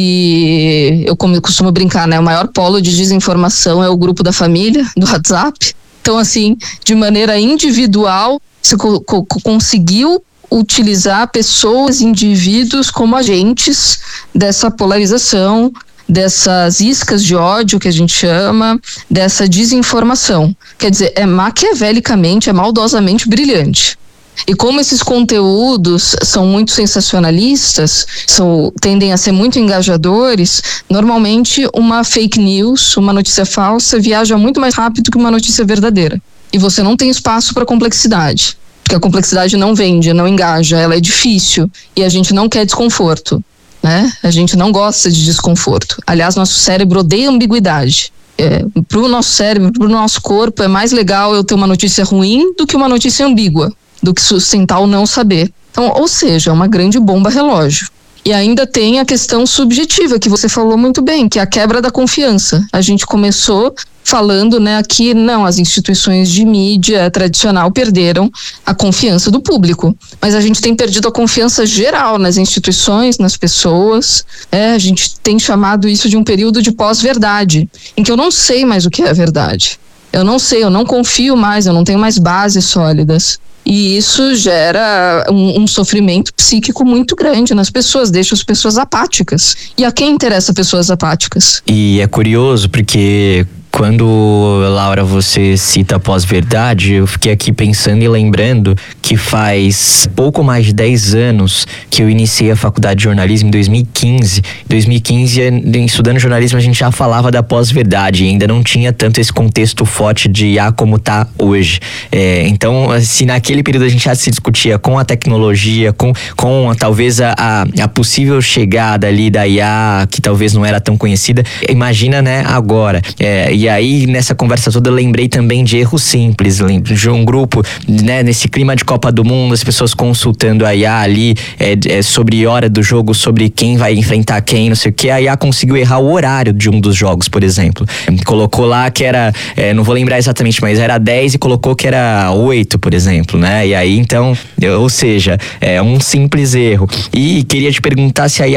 K: e eu como eu costumo brincar, né, o maior polo de desinformação é o grupo da família, do WhatsApp. Então, assim, de maneira individual, você co- co- conseguiu utilizar pessoas, indivíduos como agentes dessa polarização, dessas iscas de ódio que a gente chama, dessa desinformação. Quer dizer, é maquiavelicamente, é maldosamente brilhante. E como esses conteúdos são muito sensacionalistas, são, tendem a ser muito engajadores, normalmente uma fake news, uma notícia falsa, viaja muito mais rápido que uma notícia verdadeira. E você não tem espaço para complexidade, porque a complexidade não vende, não engaja, ela é difícil, e a gente não quer desconforto, né? A gente não gosta de desconforto. Aliás, nosso cérebro odeia ambiguidade. É, para o nosso cérebro, para o nosso corpo, é mais legal eu ter uma notícia ruim do que uma notícia ambígua, do que sustentar o não saber. Então, ou seja, é uma grande bomba relógio. E ainda tem a questão subjetiva, que você falou muito bem, que é a quebra da confiança. A gente começou falando, né, aqui, não, as instituições de mídia tradicional perderam a confiança do público. Mas a gente tem perdido a confiança geral nas instituições, nas pessoas. É, a gente tem chamado isso de um período de pós-verdade, em que eu não sei mais o que é a verdade. Eu não sei, eu não confio mais, eu não tenho mais bases sólidas. E isso gera um, um sofrimento psíquico muito grande nas pessoas, deixa as pessoas apáticas. E a quem interessa pessoas apáticas?
G: E é curioso porque quando, Laura, você cita pós-verdade, eu fiquei aqui pensando e lembrando que faz pouco mais de dez anos que eu iniciei a faculdade de jornalismo em dois mil e quinze. Em dois mil e quinze, estudando jornalismo, a gente já falava da pós-verdade e ainda não tinha tanto esse contexto forte de I A como tá hoje. É, então, se naquele período a gente já se discutia com a tecnologia, com, com talvez a, a, a possível chegada ali da I A, que talvez não era tão conhecida, imagina, né, agora. É, e aí, nessa conversa toda, eu lembrei também de erros simples, de um grupo, né, nesse clima de Copa do Mundo, as pessoas consultando a I A ali, é, é, sobre hora do jogo, sobre quem vai enfrentar quem, não sei o que, a I A conseguiu errar o horário de um dos jogos, por exemplo. Colocou lá que era, é, não vou lembrar exatamente, mas era dez e colocou que era oito, por exemplo, né? E aí, então, ou seja, é um simples erro. E queria te perguntar se a I A